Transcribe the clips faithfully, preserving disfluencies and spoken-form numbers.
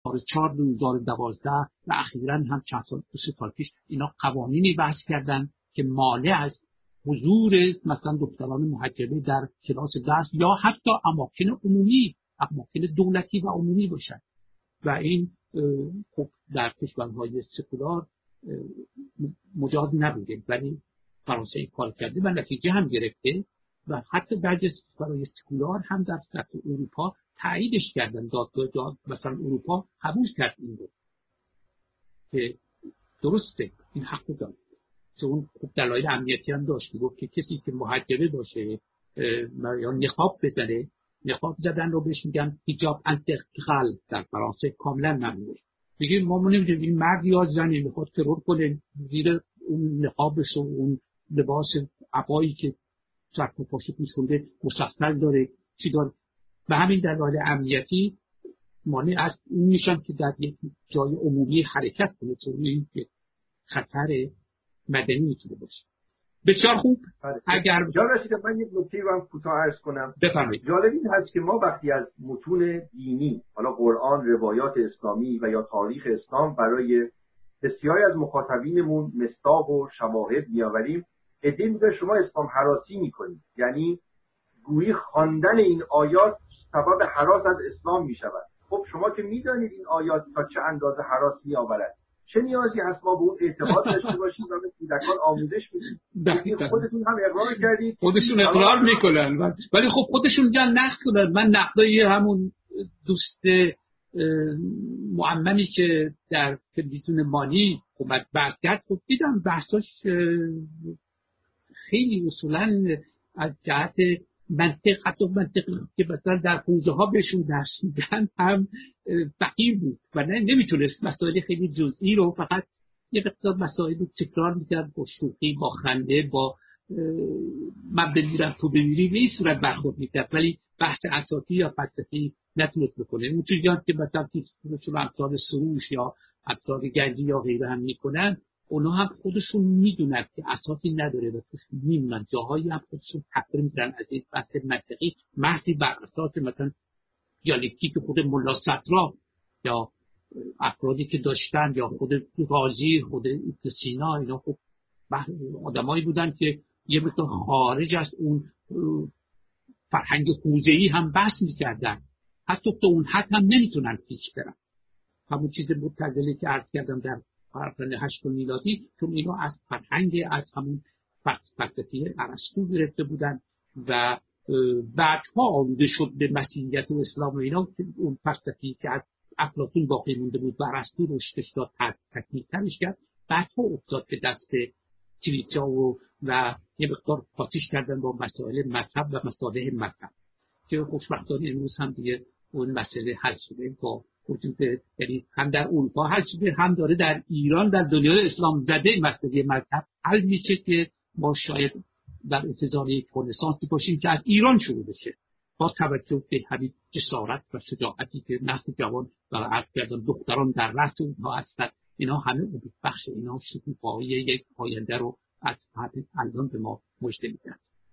هزار و چهار دو هزار و دوازده و اخیراً هم چند سال سال پیش اینا قوانینی وضع کردن که مانع از حضور مثلا دختران محجبه در کلاس درس یا حتی اماکن عمومی، اماکن دولتی و عمومی باشد و این خب در کشورهای سکولار مجاز نبوده، ولی فرانسه کار کرده و نتیجه هم گرفته و حتی بعضی از کشورهای سکولار هم در سطح اروپا تاییدش کردن. دادگاه داد مثلا اروپا قبول کرد این رو که درسته، این حق داره، چون خب دلایل امنیتی هم داشت. گفت که کسی که محجبه باشه یا نقاب بزنه، نقاب زدن رو بهش میگن حجاب انتقال در فرانسه، کاملا ممنوعه. میگه ما نمیدونیم این مرد یا زنی میخواد ترور کنه زیر اون نقابش و اون لباس عبایی که سرک و پاشو پوشونده مسلسل داره چی داره. به همین دلایل امنیتی مانع از اون میشن که در یک جای عمومی حرکت کنه، چون این که خطر مدنی میتونه باشه. بسیار خوب. اگر جالب رسید من یک نکته رو هم کوتاه عرض کنم. بفرمایید. جالب این هست که ما وقتی از متون دینی، حالا قرآن، روایات اسلامی و یا تاریخ اسلام برای بسیاری از مخاطبینمون مصداق و شواهد میآوریم، عده میگه شما اسلام هراسی میکنید، یعنی گویی خواندن این آیات سبب هراس از اسلام میشود. خب شما که میدانید این آیات تا چه اندازه هراس میآورد، چه نیازی هست ما به اون اعتقاد داشته باشیم و به کودکان آموزش بدیم؟ خودتون هم اقرار کردید، خودشون اقرار میکنن ولی خب خودشون جان نقد کنن. من نقدای همون دوست معممی که در تلویزیون مانی اومد بحث کرد، خب دیدم بحثاش خیلی اصولا از جهت منطق، حتی منطق که مثلا در حوزه ها بهشون درس میدن هم فقیر بود و نه نمیتونست مسائل خیلی جزئی رو، فقط یه مقدار مسائل رو تکرار میکرد با شوخی، با خنده، با من بمیرم تو بمیری، به این صورت برخورد میکرد، ولی بحث اساسی یا فلسفی نتونست بکنه. اون چیزی که مثلا چون امثال سروش یا امثال گنجی یا غیره هم میکنن، اونا هم خودشون میدونن که اساسی نداره و توش میمونن، جاهایی هم خودشون تفسیر میکنن از این بحث منطقی محضی بر اساس مثلا دیالکتیک خود ملا صدرا یا افرادی که داشتن یا خود رازی، خود ابن سینا، اینا خب آدمایی بودن که یه مقدار خارج از اون فرهنگ حوزه‌ای هم بحث میکردن، حتی تو اون حد هم نمیتونن پیش برن. همون چیز متزلی که عرض کردم در قرن هشتم میلادی، چون اینا از فرهنگ از همون فلسفه ارسطو گرفته بودن و بعدها آلوده شد به مسیحیت و اسلام و اینا، که اون فلسفه‌ای که از افلاطون باقی مونده بود و ارسطو رشدش داد، تکمیل‌ترش کرد، بعدها افتاد به دست کلیسا و و یه مقدار پاتیش کردن با مسائل مذهب و مسائل مذهب که خوشبختانه امروز هم دیگه اون مسئله حل شده، با وجود یعنی هم در اروپا حل شده، هم داره در ایران در دنیای اسلام زده مسئله مذهب حل میشه که ما شاید در انتظار یک رنسانسی باشیم که از ایران شروع بشه، با توجه به همین جسارت و شجاعتی که نسل جوان و عرض کردن دختران در رأس اونها هستند. اینا همه امید بخش، اینا شکوفایی یک آینده رو از همین الان به ما مژده میدن.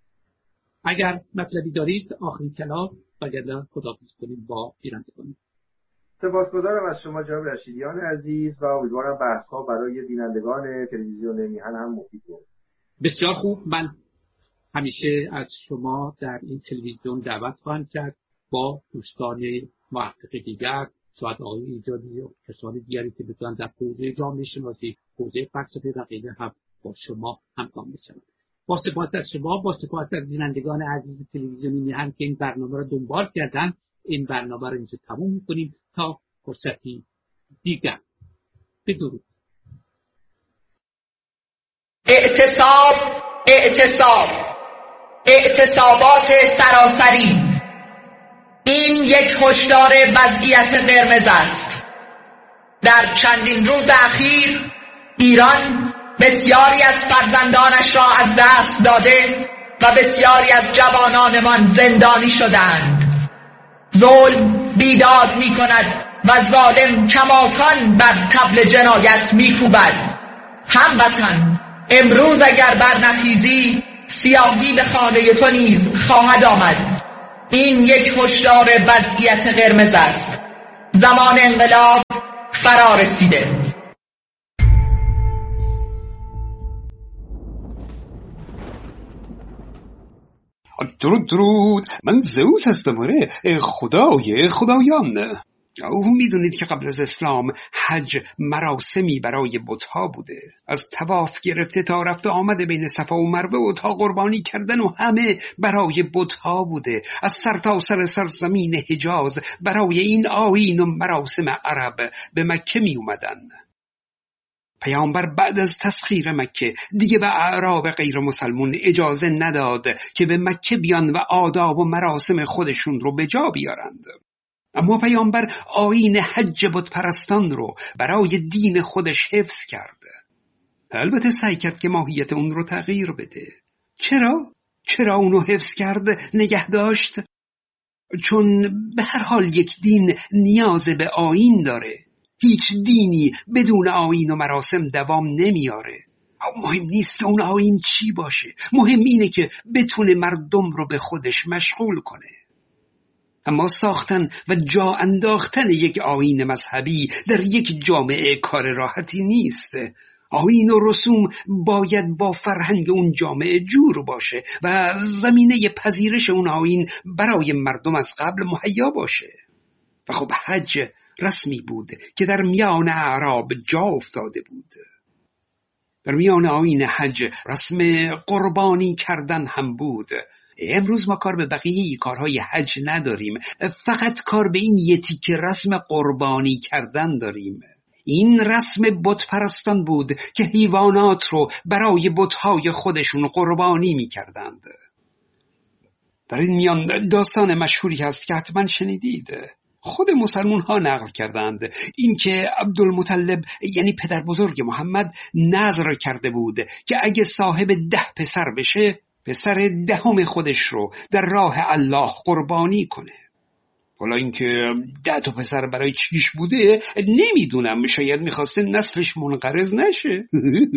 اگر مطلبی دارید آخرین کلام وگرنه خداحافظی کنیم با گیرندگان. سپاسگزارم از شما جناب رشیدیان عزیز و امیدوارم بحث‌ها برای بینندگان تلویزیون میهن هم مفید بود. بسیار خوب. من همیشه از شما در این تلویزیون دعوت خواهم کرد با دوستان محقق دیگر، شاید آقای ایجادی و کسان دیگری که بتونن در حوزه جامعه شناسی، حوزه فلسفه و غیره هم با شما همکار بشن. با سپاس از شما، با سپاس از بینندگان عزیز تلویزیون میهن که این برنامه را دنبال کردن. این برنامه را اینجا تموم می‌کنیم تا فرصتی دیگر. بدرود. اعتصاب اعتصاب اعتصابات سراسری. این یک هشدار وضعیت قرمز است. در چندین روز اخیر ایران بسیاری از فرزندانش را از دست داده و بسیاری از جوانانمان زندانی شدند. ظلم بیداد می کند و ظالم کماکان بر طبل جنایت می کوبد. هموطن، امروز اگر برنخیزی سیاهی به خانه تو نیز خواهد آمد. این یک هشدار وضعیت قرمز است. زمان انقلاب فرا رسیده. درود درود، من زئوس هستم. آره، خدای خدایان. او میدونید که قبل از اسلام حج مراسمی برای بت‌ها بوده، از طواف گرفته تا رفت و آمد بین صفا و مروه و تا قربانی کردن و همه برای بت‌ها بوده. از سر تا سر سرزمین حجاز برای این آیین و مراسم عرب به مکه می اومدن. پیامبر بعد از تسخیر مکه دیگه به اعراب غیر مسلمون اجازه نداد که به مکه بیان و آداب و مراسم خودشون رو به جا بیارند. اما پیامبر آیین حج بت پرستان رو برای دین خودش حفظ کرد. البته سعی کرد که ماهیت اون رو تغییر بده. چرا؟ چرا اونو حفظ کرد، نگه داشت؟ چون به هر حال یک دین نیاز به آیین داره. هیچ دینی بدون آیین و مراسم دوام نمیاره. مهم نیست که اون آیین چی باشه، مهم اینه که بتونه مردم رو به خودش مشغول کنه. اما ساختن و جا انداختن یک آیین مذهبی در یک جامعه کار راحتی نیست. آیین و رسوم باید با فرهنگ اون جامعه جور باشه و زمینه پذیرش اون آیین برای مردم از قبل مهیا باشه. و خب حج رسمی بود که در میان اعراب جا افتاده بود. در میان آیین حج رسم قربانی کردن هم بود. امروز ما کار به بقیه کارهای حج نداریم، فقط کار به این یه تیکه رسم قربانی کردن داریم. این رسم بت پرستان بود که حیوانات رو برای بت‌های خودشون قربانی می‌کردند. در این میان داستان مشهوری هست که حتما شنیدید. خود مسلمون ها نقل کردند اینکه عبدالمطلب یعنی پدر بزرگ محمد نذر کرده بود که اگه صاحب ده پسر بشه، پسر دهم خودش رو در راه الله قربانی کنه. حالا اینکه ده تا پسر برای چیش بوده نمیدونم، شاید میخواسته نسلش منقرض نشه.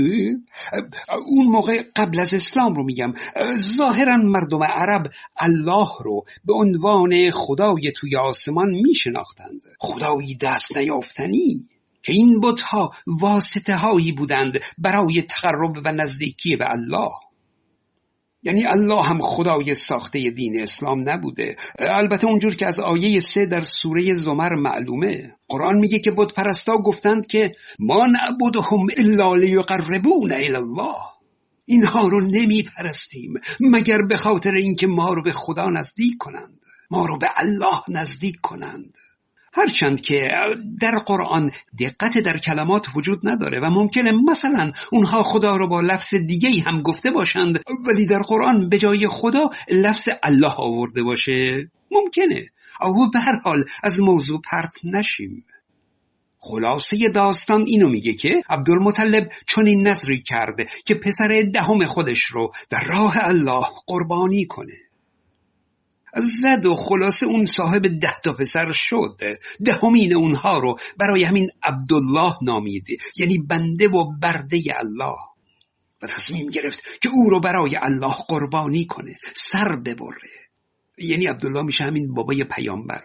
اون موقع قبل از اسلام رو میگم، ظاهرا مردم عرب الله رو به عنوان خدای توی آسمان میشناختند، خدایی دست نیافتنی که این بت‌ها واسطه هایی بودند برای تقرب و نزدیکی به الله. یعنی الله هم خدای ساخته دین اسلام نبوده. البته اونجور که از آیه سه در سوره زمر معلومه، قرآن میگه که بت پرستا گفتند که ما نعبدهم الا لیقربونا الی الله، اینها رو نمی پرستیم مگر به خاطر اینکه ما رو به خدا نزدیک کنند، ما رو به الله نزدیک کنند. هرچند که در قرآن دقت در کلمات وجود نداره و ممکنه مثلا اونها خدا رو با لفظ دیگه‌ای هم گفته باشند، ولی در قرآن به جای خدا لفظ الله آورده باشه. ممکنه، اما به هر حال از موضوع پرت نشیم. خلاصه داستان اینو میگه که عبدالمطلب چنین نذری کرده که پسر دهم خودش رو در راه الله قربانی کنه. زد و خلاصه اون صاحب ده تا پسر شد. دهمین اونها رو برای همین عبدالله نامید، یعنی بنده و برده الله، و تصمیم گرفت که او رو برای الله قربانی کنه، سر ببره. یعنی عبدالله میشه همین بابای پیامبر.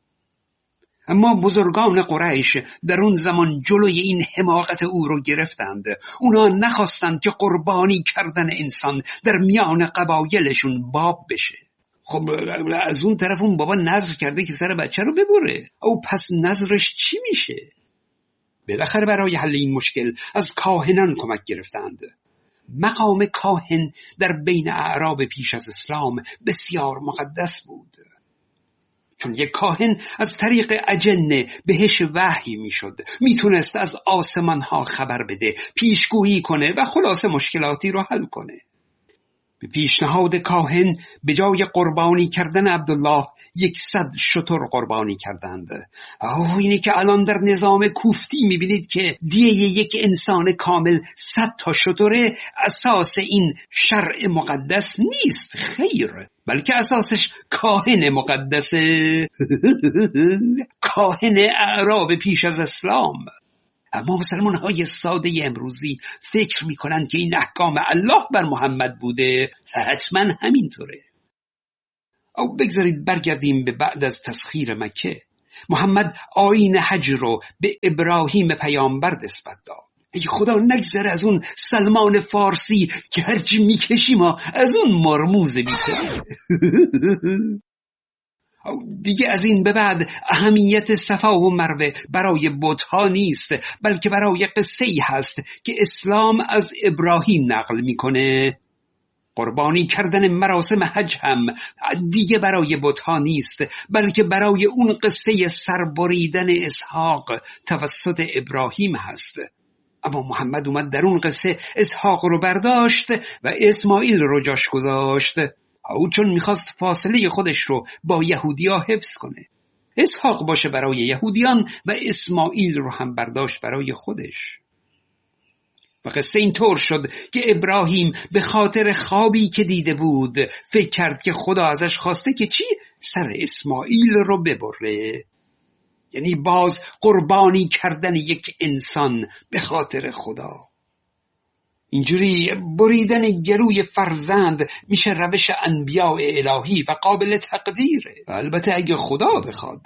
اما بزرگان قریش در اون زمان جلوی این حماقت او رو گرفتند. اونا نخواستند که قربانی کردن انسان در میان قبایلشون باب بشه. خب از اون طرف اون بابا نذر کرده که سر بچه رو ببره، او پس نذرش چی میشه؟ بالاخره برای حل این مشکل از کاهنان کمک گرفتند. مقام کاهن در بین اعراب پیش از اسلام بسیار مقدس بود، چون یک کاهن از طریق اجنه بهش وحی میشد، میتونست از آسمان ها خبر بده، پیشگویی کنه و خلاصه مشکلاتی رو حل کنه. به پیشنهاد کاهن به جای قربانی کردن عبدالله یکصد شتر قربانی کردند. اوه اینه که الان در نظام کوفتی میبینید که دیه یک انسان کامل صد تا شتره اساس این شرع مقدس نیست، خیر، بلکه اساسش کاهن مقدسه. کاهن اعراب پیش از اسلام. اما مسلمان های ساده امروزی فکر میکنن که این احکام الله بر محمد بوده، حتما همینطوره. او بگذارید برگردیم به بعد از تسخیر مکه. محمد آیین حج رو به ابراهیم پیامبر نسبت داد. ای خدا نگذره از اون سلمان فارسی که هرچی میکشی ما از اون مرموز میکنه. دیگه از این به بعد اهمیت صفا و مروه برای بت‌ها نیست، بلکه برای قصه‌ای هست که اسلام از ابراهیم نقل میکنه. قربانی کردن مراسم حج هم دیگه برای بت‌ها نیست، بلکه برای اون قصه سربریدن اسحاق توسط ابراهیم هست. اما محمد اومد در اون قصه اسحاق رو برداشت و اسماعیل رو جاش گذاشت، او چون میخواست فاصله خودش رو با یهودیا حفظ کنه. اسحاق باشه برای یهودیان و اسماعیل رو هم برداشت برای خودش. و قصه این طور شد که ابراهیم به خاطر خوابی که دیده بود فکر کرد که خدا ازش خواسته که چی؟ سر اسماعیل رو ببره. یعنی باز قربانی کردن یک انسان به خاطر خدا. اینجوری بریدن گلوی فرزند میشه روش انبیاء الهی و قابل تقدیره، البته اگه خدا بخواد.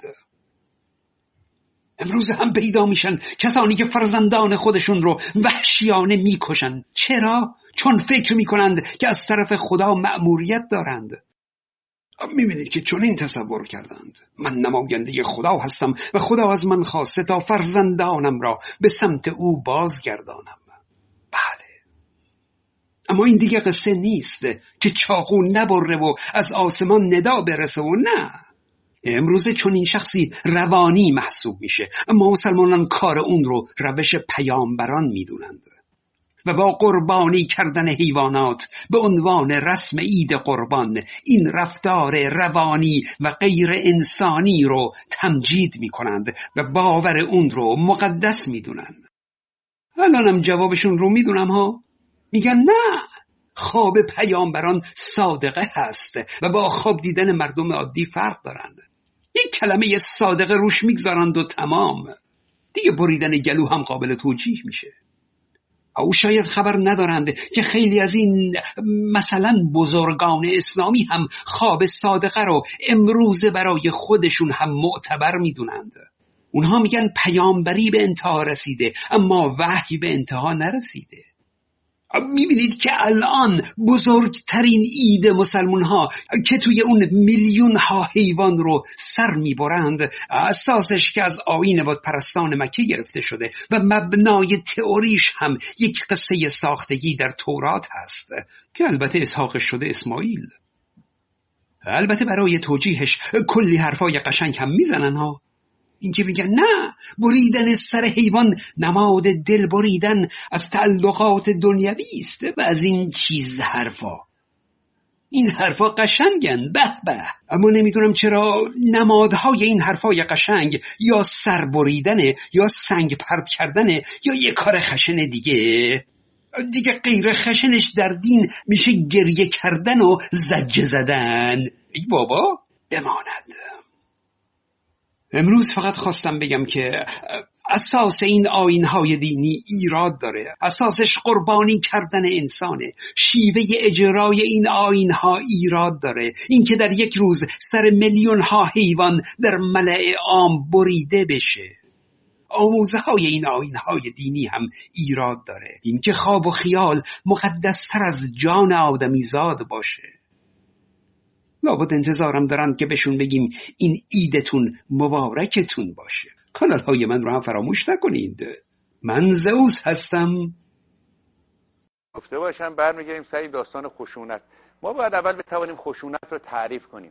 امروز هم پیدا میشن کسانی که فرزندان خودشون رو وحشیانه میکشن. چرا؟ چون فکر میکنند که از طرف خدا مأموریت دارند. میبینید که چون این تصور کردند من نماینده خدا هستم و خدا از من خواسته تا فرزندانم را به سمت او بازگردانم. بله، اما این دیگه قصه نیست که چاقو نبره و از آسمان ندا برسه و نه. امروزه چون این شخصی روانی محسوب میشه، اما مسلمانان کار اون رو روش پیامبران میدونند و با قربانی کردن حیوانات به عنوان رسم عید قربان این رفتار روانی و غیر انسانی رو تمجید میکنند و باور اون رو مقدس میدونن. الانم جوابشون رو میدونم ها، میگن نه، خواب پیامبران صادقه هست و با خواب دیدن مردم عادی فرق دارند. یک کلمه صادقه روش میگذارند و تمام. دیگه بریدن گلو هم قابل توجیه میشه. او شاید خبر ندارند که خیلی از این مثلا بزرگان اسلامی هم خواب صادقه رو امروزه برای خودشون هم معتبر میدونند. اونها میگن پیامبری به انتها رسیده اما وحی به انتها نرسیده. میبینید که الان بزرگترین عید مسلمان ها که توی اون میلیون ها حیوان رو سر میبرند اساسش که از آیین بت پرستان مکه گرفته شده و مبنای تئوریش هم یک قصه ساختگی در تورات هست که البته اسحاق شده اسماعیل. البته برای توجیهش کلی حرفای قشنگ هم میزنن ها. این که میگن نه، بریدن سر حیوان نماد دل بریدن از تعلقات دنیوی است و از این چیز حرفا. این حرفا قشنگن، به به، اما نمیدونم چرا نمادهای این حرفای قشنگ یا سر بریدنه یا سنگ پرت کردنه یا یه کار خشن دیگه. دیگه غیر خشنش در دین میشه گریه کردن و زجه زدن. ای بابا بماند. امروز فقط خواستم بگم که اساس این آیین‌های دینی ایراد داره. اساسش قربانی کردن انسانه. شیوه اجرای این آیین‌ها ایراد داره. این که در یک روز سر میلیون ها حیوان در ملأ عام بریده بشه. آموزه های این آیین‌های دینی هم ایراد داره. این که خواب و خیال مقدستر از جان آدمیزاد باشه. لابد انتظارم دارند که بهشون بگیم این عیدتون مبارکتون باشه. کانال های من رو هم فراموش نکنید. من زئوس هستم. گفته باشم برمیگردیم سر داستان خشونت. ما باید اول بتوانیم خشونت رو تعریف کنیم.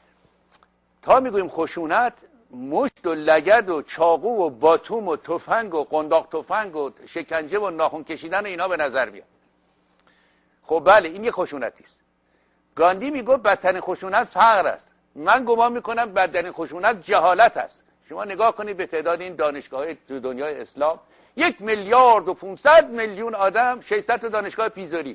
تا میگوییم خشونت، مشت و لگد و چاقو و باتوم و تفنگ و قنداق تفنگ و شکنجه و ناخن کشیدن اینا به نظر میاد. خب بله، این یه خشونتی است. گاندی میگفت بدترین خشونت فقر است. من گمان میکنم بدترین خشونت جهالت است. شما نگاه کنید به تعداد این دانشگاه‌های تو دنیای اسلام، یک میلیارد و پانصد میلیون آدم، ششصد تا دانشگاه پیزاری.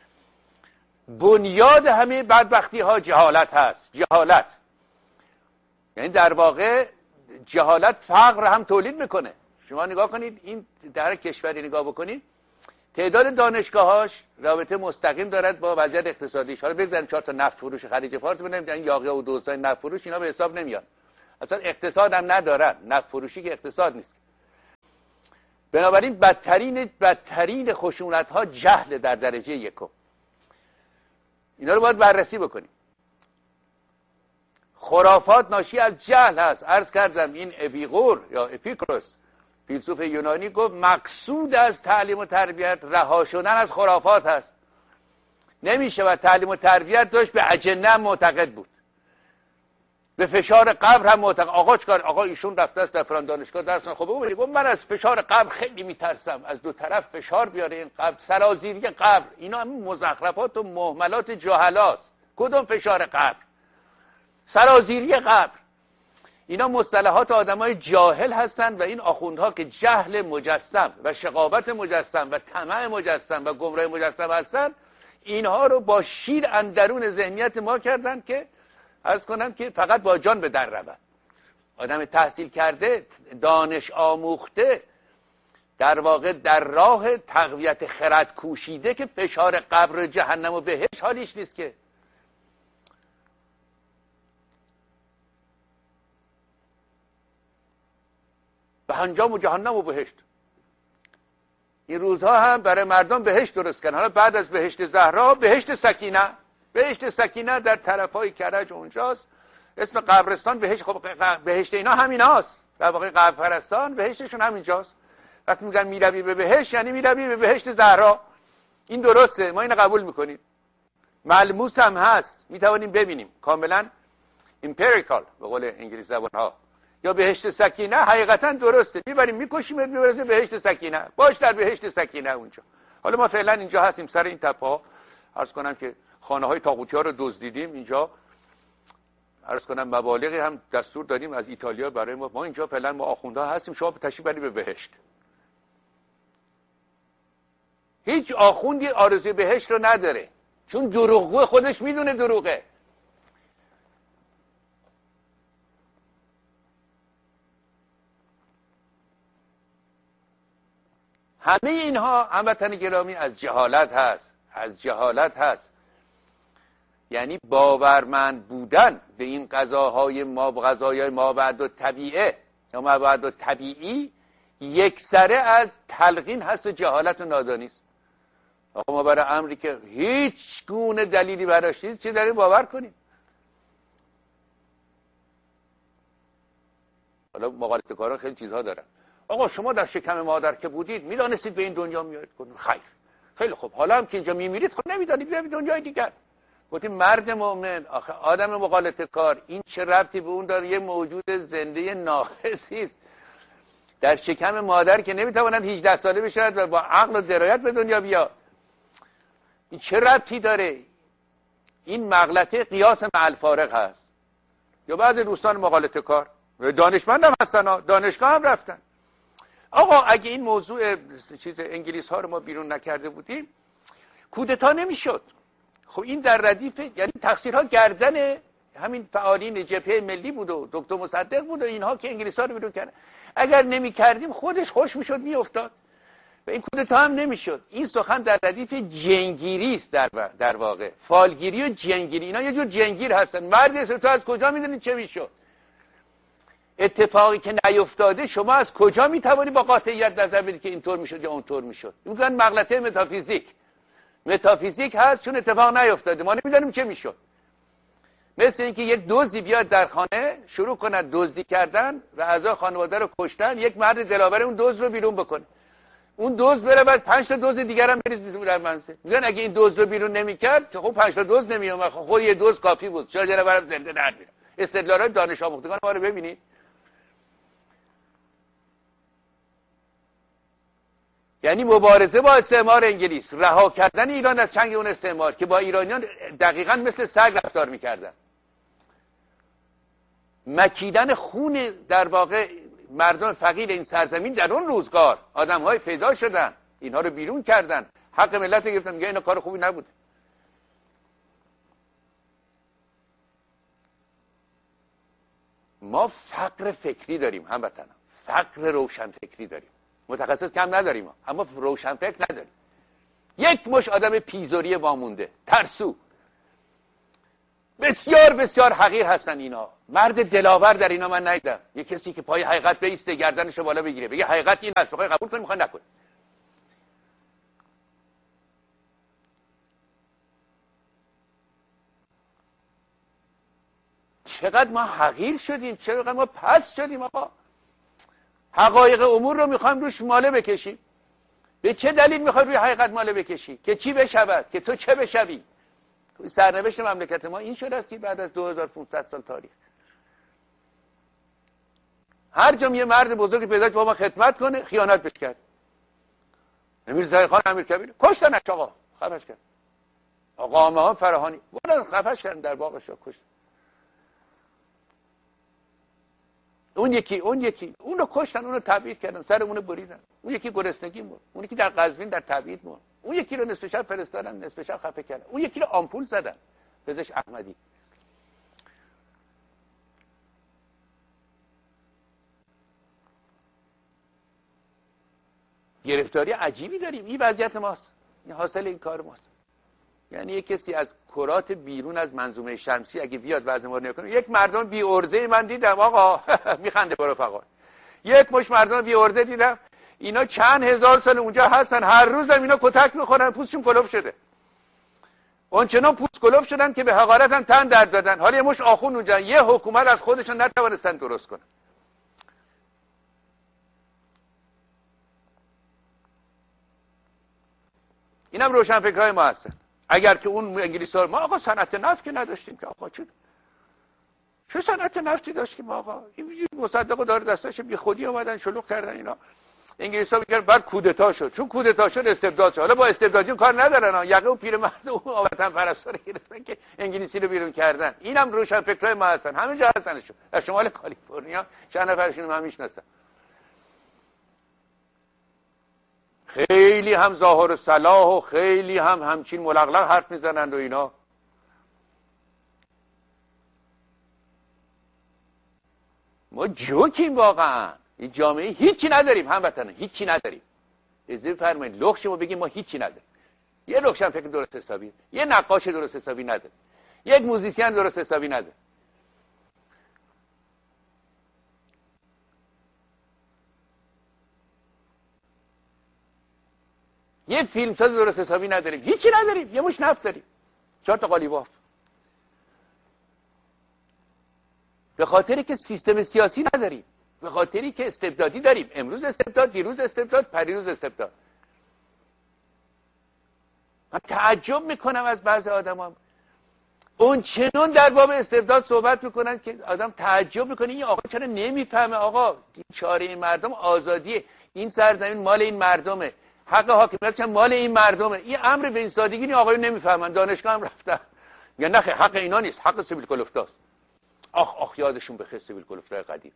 بنیاد همه بدبختی ها جهالت هست. جهالت یعنی در واقع جهالت فقر هم تولید میکنه. شما نگاه کنید این در کشوری نگاه بکنید، تعداد دانشگاهاش رابطه مستقیم دارد با وضعیت اقتصادیش. حالا بگذاریم چهار تا نفت فروش خلیج فارس ببینیم، این یاغی و دوستای نفت فروش اینا به حساب نمیاد. اصلا اقتصاد هم ندارن، نفت فروشی که اقتصاد نیست. بنابراین بدترین بدترین خشونت ها جهل در درجه یکم. اینا رو باید بررسی بکنیم. خرافات ناشی از جهل هست. عرض کردم این اپیقور یا اپیکروس فیلسوف یونانی گفت مقصود از تعلیم و تربیت رها شدن از خرافات هست. نمیشه و تعلیم و تربیت داشت به اجنه معتقد بود، به فشار قبر هم معتقد. آقا چکار؟ آقا ایشون رفته است در فلان دانشگاه درس خب ببینید گفت من از فشار قبر خیلی میترسم، از دو طرف فشار بیاره این قبر، سرازیری قبر. اینا هم مزخرفات و مهملات جاهلاست. کدوم فشار قبر؟ سرازیری قبر. اینا مصطلحات آدمای جاهل هستند و این آخوندها که جهل مجسم و شقاوت مجسم و طمع مجسم و گمراه مجسم هستند، اینها رو با شیر اندرون ذهنیت ما کردن که عرض کنم که فقط با جان به در رود. آدم تحصیل کرده، دانش آموخته، در واقع در راه تقویت خرد کوشیده که فشار قبر جهنم و بهشت حالیش نیست که. به انجام و جهنم و بهشت. این روزها هم برای مردم بهشت درست کردن. حالا بعد از بهشت زهرا بهشت سکینه. بهشت سکینه در طرفای کرج اونجاست. اسم قبرستان بهشت. خب بهشت اینا همین هاست. در واقع قبر پرستان بهشتشون همینجاست. وقتی میگن میروی به بهشت یعنی میروی به بهشت زهرا. این درسته، ما اینو قبول میکنیم. ملموس هم هست، میتوانیم ببینیم کاملا امپریکال به قول انگلیسی زبان ها. یا بهشت سکینه حقیقتا درسته، میبریم میکشیم میبریم بهشت سکینه، باش در بهشت سکینه اونجا. حالا ما فعلا اینجا هستیم سر این تپه ها. عرض کنم که خانه های طاغوتی ها رو دزدیدیم اینجا. عرض کنم مبالغی هم دستور دادیم از ایتالیا برای ما. ما اینجا فعلا ما آخونده هستیم، شما تشریف برید به بهشت. هیچ آخوندی آرزوی بهشت رو نداره، چون دروغگو خودش میدونه دروغه. همه اینها هموطن گرامی از جهالت هست، از جهالت هست. یعنی باورمند بودن به این غذاهای ما غذاهای مابعد الطبیعه یا مابعد الطبیعی یکسره از تلقین هست و جهالت و نادانی است. آقا ما برای امری که هیچ گونه دلیلی براش نیست چه داریم باور کنیم؟ حالا مقالطه کارا خیلی چیزها دارن. آقا شما در شکم مادر که بودید میدانستید به این دنیا میاد؟ خیر، خیلی خوب، حالا هم که اینجا میمیرید خب نمیدانید به دنیای دیگر. گفتیم مرد مؤمن، آخه آدم مقالطه کار، این چه ربطی به اون داره؟ یه موجود زنده ناقصی است در شکم مادر که نمیتواند هجده ساله بشود و با عقل و درایت به دنیا بیاد. این چه ربطی داره؟ این مغلطه قیاس مع الفارق هست. یا بعضی دوستان مقالطه کار دانشمند هم هستن، دانشگاه هم رفتن. آقا اگه این موضوع چیز انگلیس ها رو ما بیرون نکرده بودیم کودتا نمیشد. خب این در ردیف، یعنی تقصیرها گردن همین فعالین جبهه ملی بود و دکتر مصدق بود و اینها که انگلیس ها رو بیرون کردن. اگر نمی کردیم خودش خوش میشد میافتاد و این کودتا هم نمیشد. این سخن در ردیف جنگیری است، در در واقع فالگیری و جنگیری. اینا یه جور جنگیر هستن. مرد تو از کجا میدونید چه میشد؟ اتفاقی که نیفتاده شما از کجا میتوانی با قاطعیت نظر بدید که اینطور میشد یا اونطور میشد؟ میگن مغلطه متافیزیک. متافیزیک هست چون اتفاق نیفتاده، ما نمیدونیم چه میشد. مثل اینکه یک دزدی بیاد در خانه شروع کنه دزدی کردن و اعضای خانواده رو کشتن، یک مرد دلاور اون دزد رو بیرون بکنه، اون دزد بره بعد پنج تا دزد دیگر هم بریز در منزل. میگن اگه این دزد رو بیرون نمیکرد خب پنج تا دزد نمیومد، خود یه دزد کافی بود، چرا دلاورم زنده در میره. استدلالات دانش آموختگان ما رو ببینید. یعنی مبارزه با استعمار انگلیس، رها کردن ایران از چنگ اون استعمار که با ایرانیان دقیقاً مثل سگ رفتار میکردن، مکیدن خون در واقع مردم فقیر این سرزمین. در اون روزگار آدم‌های پیدا شدن، اینها رو بیرون کردن، حق ملت رو گرفتن. میگه اینا کار خوبی نبود. ما فقر فکری داریم هموطنان، فقر روشن فکری داریم. متخصص کم نداریم اما روشن فکر نداریم. یک مش آدم پیزوری وامونده، ترسو، بسیار بسیار حقیر هستن اینا. مرد دلاور در اینا من ندیدم. یه کسی که پای حقیقت بیسته، گردنشو بالا بگیره، بگه حقیقت این است، بخوای قبول کنی، میخوای نکنی. چقدر ما حقیر شدیم، چقدر ما پس شدیم آقا. حقایق امور رو میخوایم روش ماله بکشیم. به چه دلیل میخوای روی حقیقت ماله بکشی؟ که چی بشود؟ که تو چه بشوی؟ سرنوشت مملکت ما این شده است که بعد از دو هزار و پانصد سال تاریخ هر جا یه مرد بزرگی پیدا با ما خدمت کنه خیانت بش کرد. امیر زاهد خان امیرکبیر کشتنش آقا، خفش کرد. آقا آمهان فراهانی بودن خفش کردن در باغ شاه، کشتن. اون یکی اون یکی اونو کشتن، اونو تبعید کردن، سر اونو بریدن. اون یکی گرسنگی مرد، اون یکی در قزوین در تبعید مرد، اون یکی رو نصف شب فرستادن، نصف شب خفه کردن، اون یکی رو آمپول زدن، پزشک احمدی. گرفتاری عجیبی داریم. این وضعیت ماست، این حاصل این کار ماست. یعنی یک کسی از کرات بیرون از منظومه شمسی اگه بیاد وضع ما رو نگاه کنه، یک مردم بی ارزه من دیدم آقا میخنده برو فقط. یک مش مردم بی ارزه دیدم، اینا چند هزار سال اونجا هستن، هر روزم اینا کتک میخورن، پوستشون کلوف شده. اونچنان پوست کلوف شدن که به حقارت هم تن در دادن. حالا یه مش آخون اونجا، یه حکومت از خودشون نتوانستن درست کنن. اینم روشنفکرهای ما هستن. اگر که اون انگلیس‌ها، ما آقا صنعت نفت که نداشتیم که آقا، چه چه صنعت نفتی داشتیم آقا؟ این مصدق داره دستش بی خودی اومدن شلوغ کردن اینا. انگلیس‌ها میگن بعد کودتا شد، چون کودتا شد استبداد شد. حالا با استبدادیون کار ندارن ها، یقه اون پیرمرد اون وطن پرستا رو گرفتن که انگلیسی رو بیرون کردن. اینم روشنفکرای ما هستن، همه جا هستنشون. در شمال کالیفرنیا چند نفرشون من میشناسم. خیلی هم ظاهر و صلاح و خیلی هم همچین ملغلق حرف میزنند و اینا. ما جوکیم واقعا. این جامعه هیچی نداریم هموطنان، هیچی نداریم. اجازه فرمایید لخش ما بگیم ما هیچی نداریم. یه روشنفکر درست حسابی، یه نقاش درست حسابی نداره، یک موزیسین درست حسابی نداره، یه فیلمساز درست حسابی نداریم، هیچی نداریم. یه مش نفت داریم، چهار تا قالیباف. به خاطری که سیستم سیاسی نداریم، به خاطری که استبدادی داریم. امروز استبداد، دیروز استبداد، پریروز استبداد. من تعجب میکنم از بعضی آدما، اون چنون در باب استبداد صحبت میکنن که آدم تعجب میکنه این آقا چرا نمیفهمه. آقا چاره این مردم آزادیه، این سرزمین مال این مردمه، حق حاکمیت مال این مردمه. این امر به این سادگی این آقایون نمیفهمن. دانشگاه هم رفتن یا نه، حق اینا نیست، حق سیبیل کلفتاست. آخ آخ یادشون بخیر سیبیل کلفتای قدیم.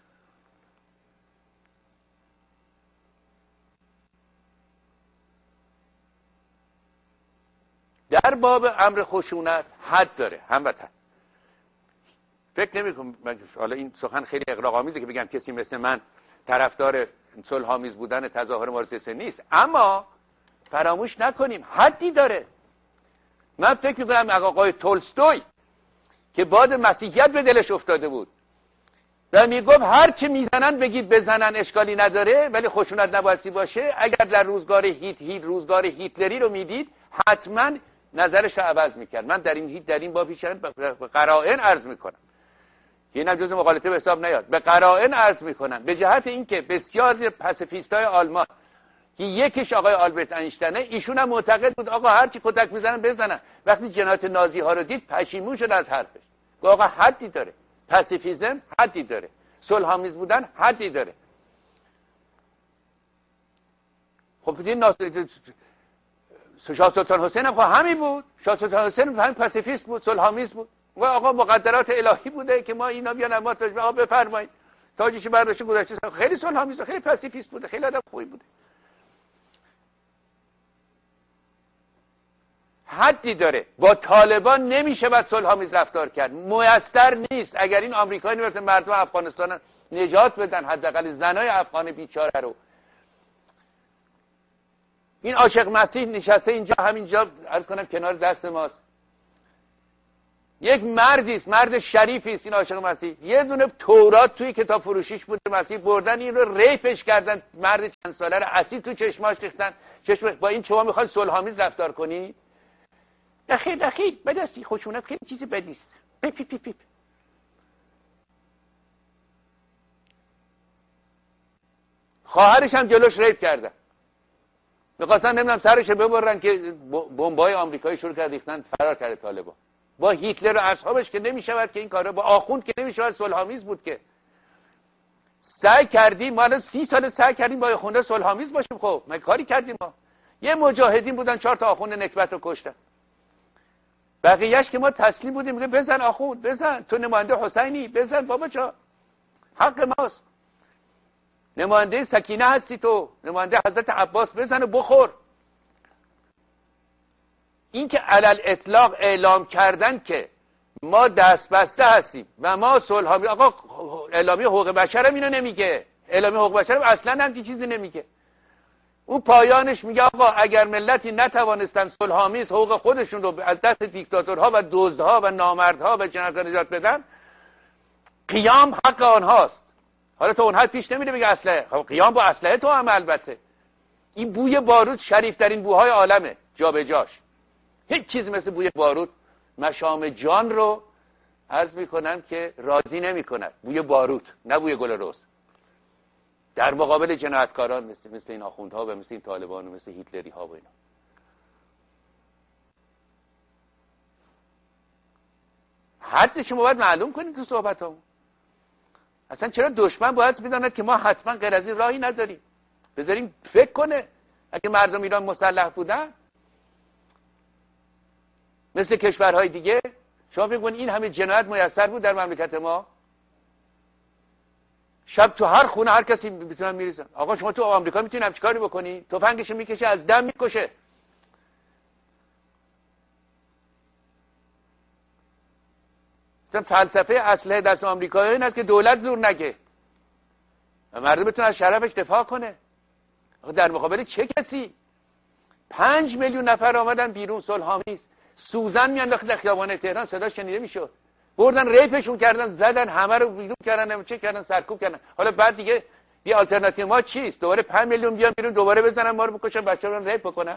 در باب امر خشونت حد داره هموطن. فکر نمی‌کنم حالا این سخن خیلی اغراق‌آمیزه که بگم کسی مثل من طرفدار صلح‌آمیز بودن تظاهر مارکسیسم نیست، اما فراموش نکنیم حدی داره. من فکر می‌کنم آقای تولستوی که باد مسیحیت به دلش افتاده بود و میگفت هر چی میزنن بگید بزنن، اشکالی نداره، ولی خشونت نبایدی باشه. اگر در روزگار هیت هیت روزگار هیتلری رو میدید حتما نظرش رو عوض میکرد. من در این هیت در این باب پیشن به قرائن عرض میکنم، اینم جزء مقالطه به حساب نیاد، به قرائن عرض میکنم به جهت اینکه بسیاری پاسیفیستای آلمان که یکیش آقای آلبرت اینشتینه، ایشون هم معتقد بود آقا هر چی کتک میزنن بزنن. وقتی جنایت نازی ها رو دید پشیمون شد از حرفش، گفت آقا حدی داره، پاسیفیسم حدی داره، صلح‌آمیز بودن حدی داره. خب این ناصر شاه سلطان حسین هم خب همین بود. شاه سلطان حسین هم پاسیفیست بود، صلح‌آمیز بود. و آقا مقدرات الهی بوده که ما اینا بیان ما تاج آقا بفرمایید تاجش برداشت گذشته. خیلی صلح‌آمیز، خیلی پاسیفیست بوده، خیلی آدم خوبی بوده. حدی داره. با طالبان نمیشه بعد صلح‌آمیز رفتار کرد، میسر نیست. اگر این آمریکایی نمیرسه مردم افغانستان نجات بدن، حداقل زنای افغان بیچاره رو. این عاشق مسیح نشسته اینجا، همینجا عرض کنم کنار دست ماست. یک مردی است، مرد شریفی است این عاشق مسیح. یه دونه تورات توی کتاب فروشیش بود مسیح، بردن این رو ریپش کردن، مرد چند ساله رو اسید تو چشماش ریختن. چشم با این شما میخواد صلح‌آمیز رفتار کنی؟ دخیل دخیل بدستی خشونت خیلی چیزی بدی است. پیپ پیپ پیپ پیپ. خواهرش هم جلوش ریپ کردن، می‌خواستن نمیدونم سرش ببرن که بمبای آمریکایی شروع کرد ریختن، فرار کرده طالبان. با هیتلر و اصحابش که نمیشود که این کارا، با آخوند که نمیشود، صلح‌آمیز بود که. سعی کردیم ما الان سی سال سعی کردیم با آخونده صلح‌آمیز باشیم. خب ما کاری کردیم؟ ما یه مجاهدین بودن چهار تا آخوند نکبت رو کشتن، بقیه‌اش که ما تسلیم بودیم میگه بزن آخوند بزن، تو نماینده حسینی بزن بابا جا حق ماست، نماینده سکینه هستی تو، نماینده حضرت عباس، بزن و بخور. این که علل اطلاق اعلام کردن که ما دست بسته هستیم و ما صلح‌آمیز، آقا اعلامیه حقوق بشر هم اینو نمیگه، اعلامیه حقوق بشر هم اصلا هم چیزی نمیگه. اون پایانش میگه آقا اگر ملتی نتوانستن صلح‌آمیز حقوق خودشون رو از دست دیکتاتورها و دزدها و نامردها و جنایتکاران نجات بدن، قیام حق آنهاست. حالا تو اون حد پیش نمیره بگه اسلحه، خب قیام با اسلحه تو هم البته. این بوی بارود شریف ترین بوهای عالمه جابجاش. هیچ چیز مثل بوی بارود مشام جان رو عرض میکنم که راضی نمی کند. بوی بارود، نه بوی گل رز. در مقابل جنایتکاران مثل مثل این آخوندها و مثل این طالبان و مثل هیتلری ها و اینا. حد شما باید معلوم کنید تو صحبتامون. اصلا چرا دشمن باید بداند که ما حتما غیر از این راهی نداریم؟ بذاریم فکر کنه. اگه مردم ایران مسلح بودن مثل کشورهای دیگه، شما فکر کنید این همه جنایت میسر بود در مملکت ما؟ شب تو هر خونه هر کسی میتونن میریزن. آقا شما تو آمریکا میتونی همچین کاری بکنی؟ تفنگشو میکشه از دم میکشه. مثلا فلسفه اسلحه دست آمریکایی این است که دولت زور نگه و مردم بتونه از شرفش دفاع کنه. آقا در مقابل چه کسی؟ پنج میلیون نفر آمدن بیرون صلح‌آمیز، سوزن میانداخت در خیابان تهران، صدا شنیده میشد. بردن ریپشون کردن، زدن، همه رو بیرون کردن، نمیشه کردن، سرکوب کردن. حالا بعد دیگه یه آلترناتیو ما چیست؟ دوباره پنج میلیون بیان بیرون دوباره بزنن ما رو بکشن، بچه‌ها رو ریپ بکنن.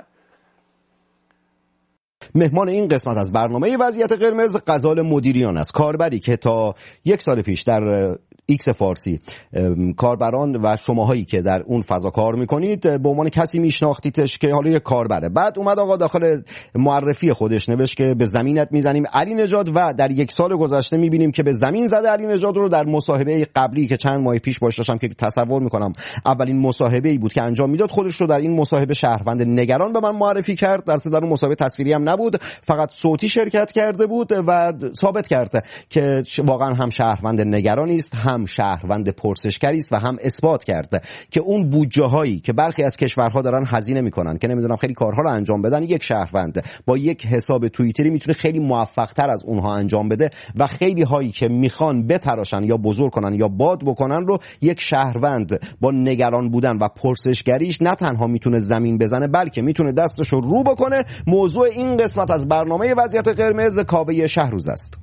مهمان این قسمت از برنامه وضعیت قرمز غزال مدیریان است، کاربری که تا یک سال پیش در ایکس فارسی کاربران و شماهایی که در اون فضا کار میکنید به عنوان کسی میشناختیدش که حالا یک کاربره. بعد اومد آقا داخل معرفی خودش نوشت که به زمینت میزنیم علی نژاد، و در یک سال گذشته میبینیم که به زمین زده علی نژاد رو. در مصاحبه قبلی که چند ماه پیش باش داشتم که تصور میکنم اولین مصاحبه‌ای بود که انجام میداد، خودش رو در این مصاحبه شهروند نگران به من معرفی کرد. در در اون مصاحبه تصویری هم نبود، فقط صوتی شرکت کرده بود و ثابت کرد که واقعا هم شهروند نگرانی است، هم شهروند پرسشگری است، و هم اثبات کرد که اون بودجه هایی که برخی از کشورها دارن هزینه میکنن که نمیدونم خیلی کارها رو انجام بدن، یک شهروند با یک حساب توییتری میتونه خیلی موفق تر از اونها انجام بده، و خیلی هایی که میخوان بتراشن یا بزرگ کنن یا باد بکنن رو یک شهروند با نگران بودن و پرسشگریش نه تنها میتونه زمین بزنه، بلکه میتونه دستش رو رو بکنه. موضوع این قسمت از برنامه وضعیت قرمز کاوه شهروز است.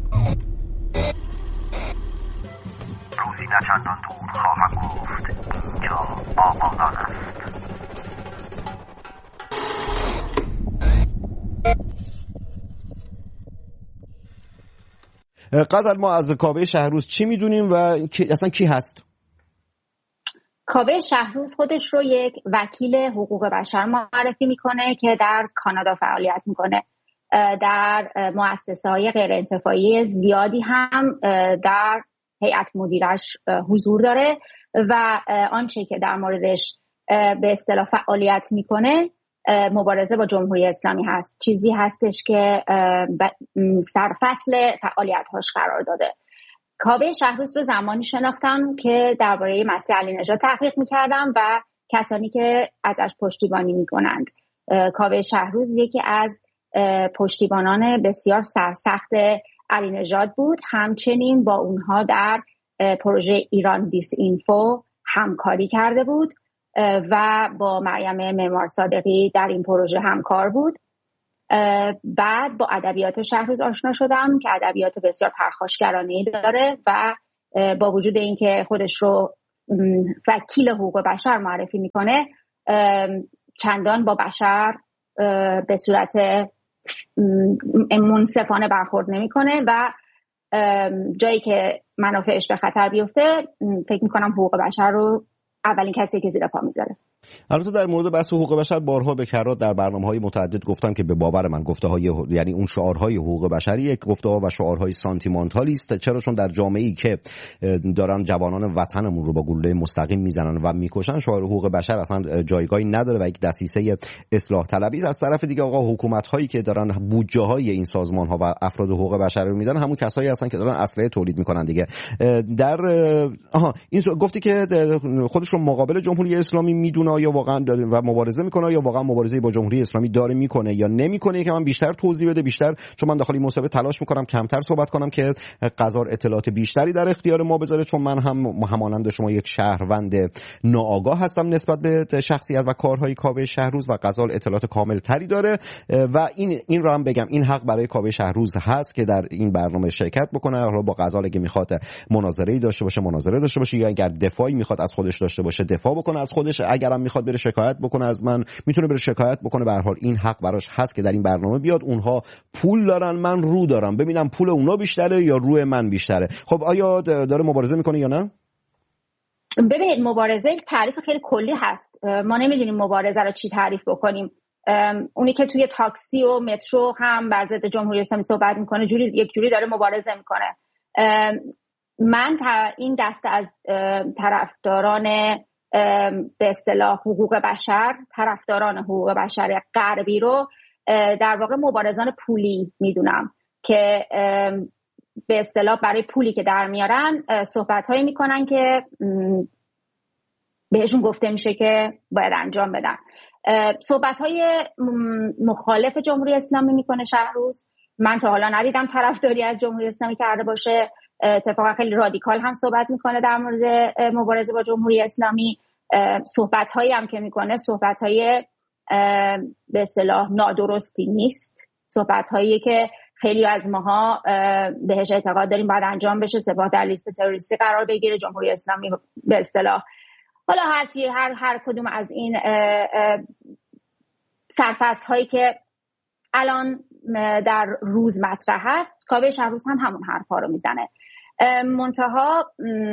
روزی نه چندان دور خواهم گفت اینجا آبادان است. غزل، ما از کاوه شهروز چی میدونیم و اصلا کی هست؟ کاوه شهروز خودش رو یک وکیل حقوق بشر معرفی میکنه که در کانادا فعالیت میکنه. در مؤسسه‌های غیرانتفاعی زیادی هم در هیئت مدیرش حضور داره و آنچه که در موردش به اصطلاح فعالیت میکنه مبارزه با جمهوری اسلامی هست، چیزی هستش که سرفصل فعالیت‌هاش قرار داده. کاوه شهروز رو زمانی شناختم که درباره مسیح علی نژاد تحقیق میکردم و کسانی که ازش پشتیبانی میکنند. کاوه شهروز یکی از پشتیبانان بسیار سرسخت علی نژاد بود، همچنین با اونها در پروژه ایران دیس اینفو همکاری کرده بود و با مریم معمار صادقی در این پروژه همکار بود بعد با ادبیات شهروز آشنا شدم که ادبیات بسیار پرخاشگرانه‌ای داره و با وجود اینکه خودش رو وکیل حقوق بشر معرفی میکنه چندان با بشر به صورت منصفانه برخورد نمیکنه و جایی که منافعش به خطر بیفته فکر میکنم حقوق بشر رو اولین کسی که زیر پا میذاره. البته در مورد بحث حقوق بشر بارها به کرات در برنامه‌های متعدد گفتم که به باور من گفته‌های یعنی اون شعارهای حقوق بشری یک گفته‌ها و شعارهای سانتیمانتالی است، چرا چون در جامعه‌ای که دارن جوانان وطنمون رو با گلوله مستقیم میزنن و میکشن شعار حقوق بشر اصلا جایگاهی نداره و یک دسیسه اصلاح طلبی. از طرف دیگه آقا حکومت‌هایی که دارن بودجه‌های این سازمان‌ها و افراد حقوق بشر رو میدن همون کسایی هستن که دارن اسلحه تولید میکنن دیگه. در آها این گفتی که خودش رو مقابل جمهوری اسلامی میدونه یا واقعا داره و مبارزه میکنه یا واقعا مبارزه با جمهوری اسلامی داره میکنه یا نمیکنه که من بیشتر توضیح بده، بیشتر چون من داخل این مصاحبه تلاش میکنم کمتر صحبت کنم که قزار اطلاعات بیشتری در اختیار ما بذاره، چون من هم همانند شما یک شهروند ناآگاه هستم نسبت به شخصیت و کارهای کاوه شهروز و قزار اطلاعات کامل تری داره و این این رو هم بگم این حق برای کاوه شهروز هست که در این برنامه شرکت بکنه. حالا با قزار اگه میخواد مناظره‌ای داشته باشه مناظره داشته باشه یا اگر دفاعی میخواد از خودش داشته باشه دفاع بکنه از خودش، اگرم میخواد بره شکایت بکنه از من میتونه بره شکایت بکنه. به هر حال این حق براش هست که در این برنامه بیاد. اونها پول دارن من رو دارم، ببینم پول اونا بیشتره یا روی من بیشتره. خب آیا داره مبارزه میکنه یا نه؟ ببینید مبارزه یک تعریف خیلی کلی هست، ما نمیدونیم مبارزه رو چی تعریف بکنیم. اونی که توی تاکسی و مترو هم بر ضد جمهوری اسلامی صحبت میکنه جوری یک جوری داره مبارزه میکنه. من این دسته از طرفداران به اصطلاح حقوق بشر، طرفداران حقوق بشر غربی رو در واقع مبارزان پولی میدونم که به اصطلاح برای پولی که در میارن صحبت‌هایی میکنن که بهشون گفته میشه که باید انجام بدن. صحبت‌های مخالف جمهوری اسلامی میکنه شهروز. من تا حالا ندیدم طرفداری از جمهوری اسلامی کرده باشه. اتفاقا خیلی رادیکال هم صحبت میکنه در مورد مبارزه با جمهوری اسلامی. صحبت‌هایی هم که میکنه صحبت‌های به اصطلاح نادرستی نیست، صحبت‌هایی که خیلی از ماها بهش اعتقاد داریم باید انجام بشه. سپاه در لیست تروریستی قرار بگیره، جمهوری اسلامی به اصطلاح حالا هرچی هر هر کدوم از این سرفصل‌هایی که الان در روز مطرح هست کاوه شهروز هم همون حرفا رو میزنه. منتها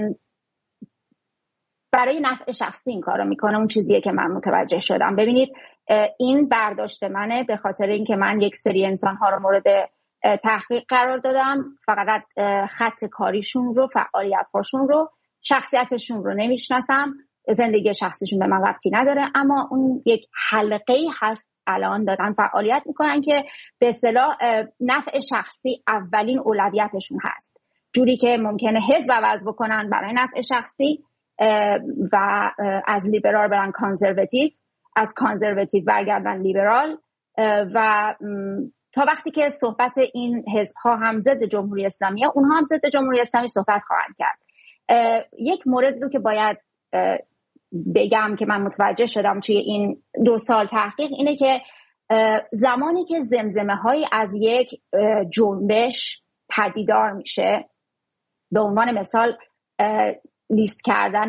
برای نفع شخصی این کارو میکنه. اون چیزیه که من متوجه شدم. ببینید این برداشت منه به خاطر اینکه من یک سری انسان‌ها رو مورد تحقیق قرار دادم، فقط خط کاریشون رو، فعالیت‌هاشون رو، شخصیتشون رو نمیشناسم، زندگی شخصیشون به من ربطی نداره، اما اون یک حلقه‌ای هست الان دارن فعالیت میکنن که به اصطلاح نفع شخصی اولین اولویتشون هست، جوری که ممکنه حزب عوض بکنن برای نفع شخصی و از لیبرال برن کانزرواتیو، از کانزرواتیو برگردن لیبرال و تا وقتی که صحبت این حزب‌ها هم ضد جمهوری اسلامی ها اونها هم ضد جمهوری اسلامی صحبت خواهند کرد. یک مورد رو که باید بگم که من متوجه شدم توی این دو سال تحقیق اینه که زمانی که زمزمه هایی از یک جنبش پدیدار میشه، به عنوان مثال لیست کردن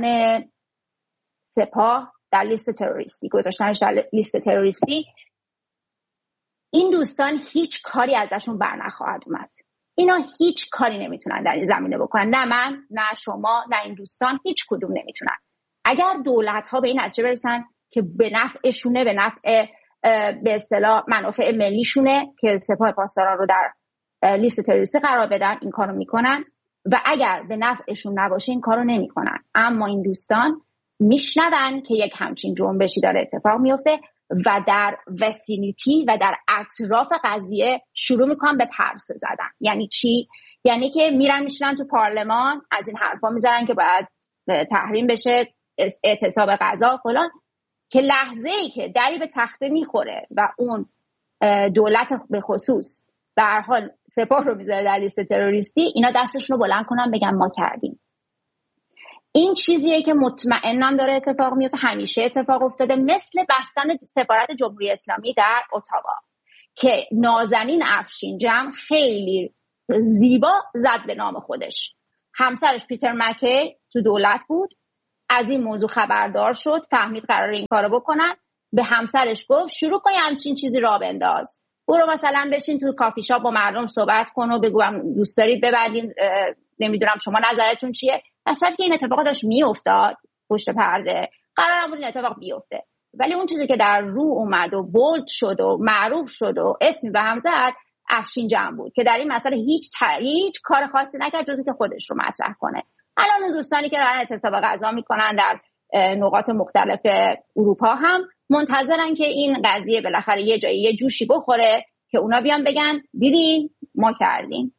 سپاه در لیست تروریستی، گذاشتنش در لیست تروریستی، این دوستان هیچ کاری ازشون بر نخواهد اومد. اینا هیچ کاری نمیتونن در این زمینه بکنن، نه من، نه شما، نه این دوستان، هیچ کدوم نمیتونن. اگر دولت ها به این نتیجه برسن که به نفعشونه، به نفع به اصطلاح منافع ملیشونه که سپاه پاسداران رو در لیست تروریستی قرار بدن، این کارو میکنن و اگر به نفعشون نباشه این کارو نمیکنن. اما این دوستان میشنون که یک همچین جنبشی داره اتفاق میفته و در وسینیتی و در اطراف قضیه شروع میکنن به پرسه زدن. یعنی چی؟ یعنی که میرن میشنن تو پارلمان از این حرفا میزنن که باید تحریم بشه، اعتصاب غذا فلان، که لحظه ای که دری به تخته میخوره و اون دولت به خصوص به هر حال سپاه رو میذاره در لیست تروریستی، اینا دستشون رو بلند کنن بگن ما کردیم. این چیزیه که مطمئنم داره اتفاق میفته، همیشه اتفاق افتاده، مثل بستن سفارت جمهوری اسلامی در اتاوا که نازنین افشینجم خیلی زیبا زد به نام خودش. همسرش پیتر مکی تو دولت بود، از این موضوع خبردار شد، فهمید قراره این کارو بکنن، به همسرش گفت شروع کنی همچین چیزی را بنداز، برو مثلا بشین تو کافی شاپ با مردم صحبت کن و بگو دوست دارید ببندین، نمیدونم شما نظرتون چیه. اصلا که این اتفاق داشت میافتاد پشت پرده، قرار نبود این اتفاق بیفته، ولی اون چیزی که در رو اومد و بولد شد و معروف شد و اسمی به هم زد افشینجم بود که در این مسئله هیچ هیچ کار خاصی نکرد جز اینکه خودش رو مطرح کنه. الان اون دوستانی که دارن اعتصاب غذا میکنن در نقاط مختلف اروپا هم منتظرن که این قضیه بالاخره یه جایی یه جوشی بخوره که اونا بیان بگن دیدین ما کردیم.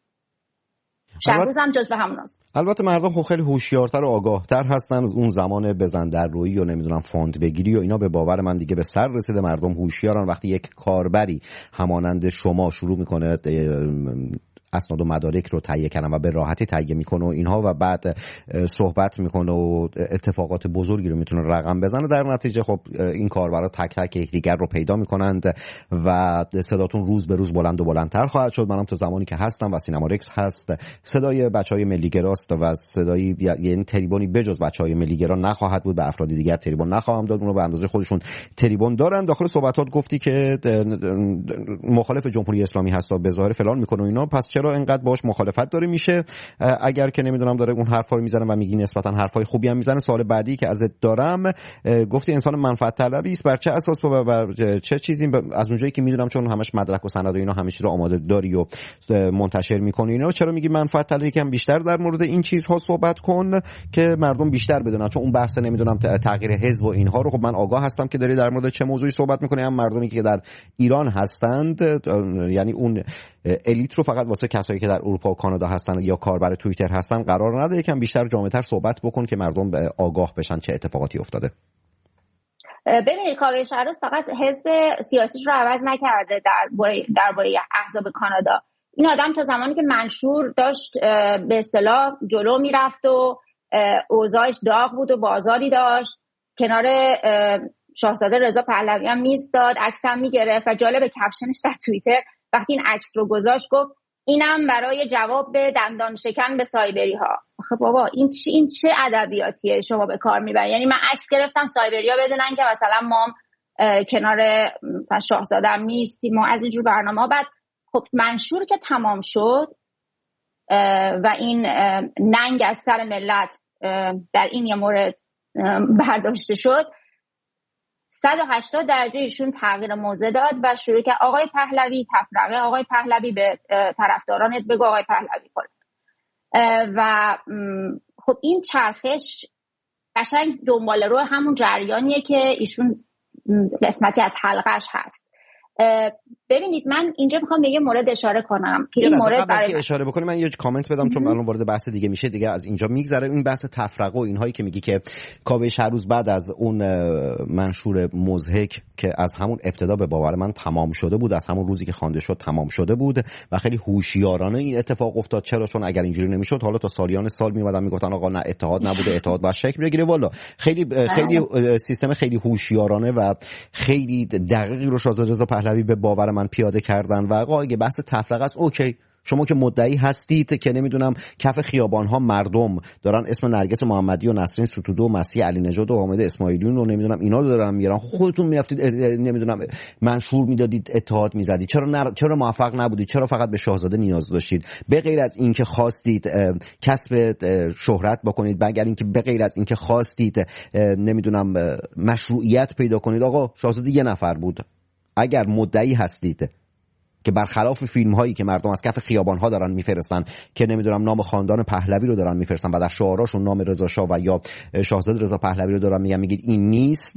شهروز هم جزو هموناست. البته مردم خب خیلی هوشیارتر و آگاهتر هستن از اون زمان بزن در رویی و نمیدونم فاند بگیری و اینا. به باور من دیگه به سر رسیده، مردم هوشیارن. وقتی یک کاربری همانند شما شروع میکنه اسناد و مدارک رو تهیه کردن و به راحتی تهیه میکنه و اینها و بعد صحبت میکنه و اتفاقات بزرگی رو میتونه رقم بزنه، در نتیجه خب این کاربرا تک تک یکدیگر رو پیدا میکنند و صداتون روز به روز بلند و بلندتر خواهد شد. منم تو زمانی که هستم و سینما رکس هست، صدای بچهای ملیگراست و صدای یعنی تریبونی بجز بچهای ملیگرا نخواهد بود، به افراد دیگر تریبون نخواهم داد، اونو به اندازه خودشون تریبون دارن. داخل صحبتات گفتی که مخالف جمهوری اسلامی هست و به ظاهر فلان میکنه اینا، پس چرا اینقدر باش مخالفت داره میشه؟ اگر که نمیدونم داره اون حرفا رو میزنه و میگی نسبتا حرفای خوبی هم میزنه، سوال بعدی که ازت دارم، گفتی انسان منفعت طلبی است، بر چه اساس و بر چه چیزی؟ از اونجایی که میدونم چون همش مدرک و سند و اینا همیشه رو آماده داری و منتشر میکنی اینا، چرا میگی منفعت طلبی؟ که بیشتر در مورد این چیزها صحبت کن که مردم بیشتر بدونن، چون اون بحث نمیدونم تغییر حزب و اینها رو خب من آگاه هستم که داری در مورد چه موضوعی صحبت میکنی. هم مردمی که در ایران هستند، یعنی اون الیت رو فقط واسه کسایی که در اروپا و کانادا هستن یا کاربر توییتر هستن قرار نده، یکم بیشتر جامع‌تر صحبت بکن که مردم آگاه بشن چه اتفاقاتی افتاده. ببینید کاوه شهروز فقط حزب سیاسیش رو عوض نکرده درباره درباره احزاب کانادا. این آدم تا زمانی که منشور داشت به اصطلاح جلو میرفت و اوضاعش داغ بود و بازاری داشت، کنار شاهزاده رضا پهلوی هم میستاد، عکس هم میگرفت و جالب کپشنش در توییتر وقتی این عکس رو گذاشت گفت اینم برای جواب به دندان شکن به سایبری ها. خب بابا این چی این چه ادبیاتیه شما به کار میبرید؟ یعنی من عکس گرفتم سایبریا بدونن که مثلا ما کنار شاهزاده هم نیستیم ما از اینجور برنامه. بعد خب منشور که تمام شد و این ننگ از سر ملت در این یه مورد برداشته شد، صد و هشتاد درجه ایشون تغییر موضع داد و شروع کرد آقای پهلوی تفرقه، آقای پهلوی به طرفدارانت بگو آقای پهلوی کن. و خب این چرخش قشنگ دنبال رو همون جریانیه که ایشون قسمتی از حلقش هست. ببینید من اینجا میخوام به یه مورد اشاره کنم که این مورد برای اشاره بکنم من یه کامنت بدم چون الان وارد بحث دیگه میشه دیگه از اینجا میگذره. این بحث تفرقه و اینهایی که میگی که کاوه شهروز بعد از اون منشور مضحک که از همون ابتدا به باور من تمام شده بود، از همون روزی که خوانده شد تمام شده بود و خیلی هوشیارانه این اتفاق افتاد. چرا؟ چون اگر اینجوری نمیشد حالا تا سالیان سال میومدن میگفتن آقا نه اتحاد نبوده، اتحاد باید شکل بگیره. والا خیلی خیلی سیستم خیلی هوشیارانه و خیلی دقیقی رو شاهزاده رضا پهلوی به باور من پیاده کردن و آقا اگه بحث تفرقه است اوکی، شما که مدعی هستید که نمیدونم کف خیابان‌ها مردم دارن اسم نرگس محمدی و نسرین ستودو و مسیح علی نژاد و حامد اسماعیلیون رو نمیدونم اینا رو دارن میارن، خودتون میرفتید نمیدونم منشور میدادید اتحاد میزدید، چرا نر... چرا موفق نبودید؟ چرا فقط به شاهزاده نیاز داشتید؟ به غیر از اینکه خواستید کسب شهرت بکنید، مگر اینکه به غیر از اینکه خواستید نمیدونم مشروعیت پیدا کنید، آقا شاهزاده یه نفر بود. اگر مدعی هستید که برخلاف فیلم هایی که مردم از کف خیابان ها دارن میفرستن که نمیدونم نام خاندان پهلوی رو دارن میفرستن و در شعاراشون نام رضا شاه و یا شاهزاده رضا پهلوی رو دارن میگن، میگید این نیست،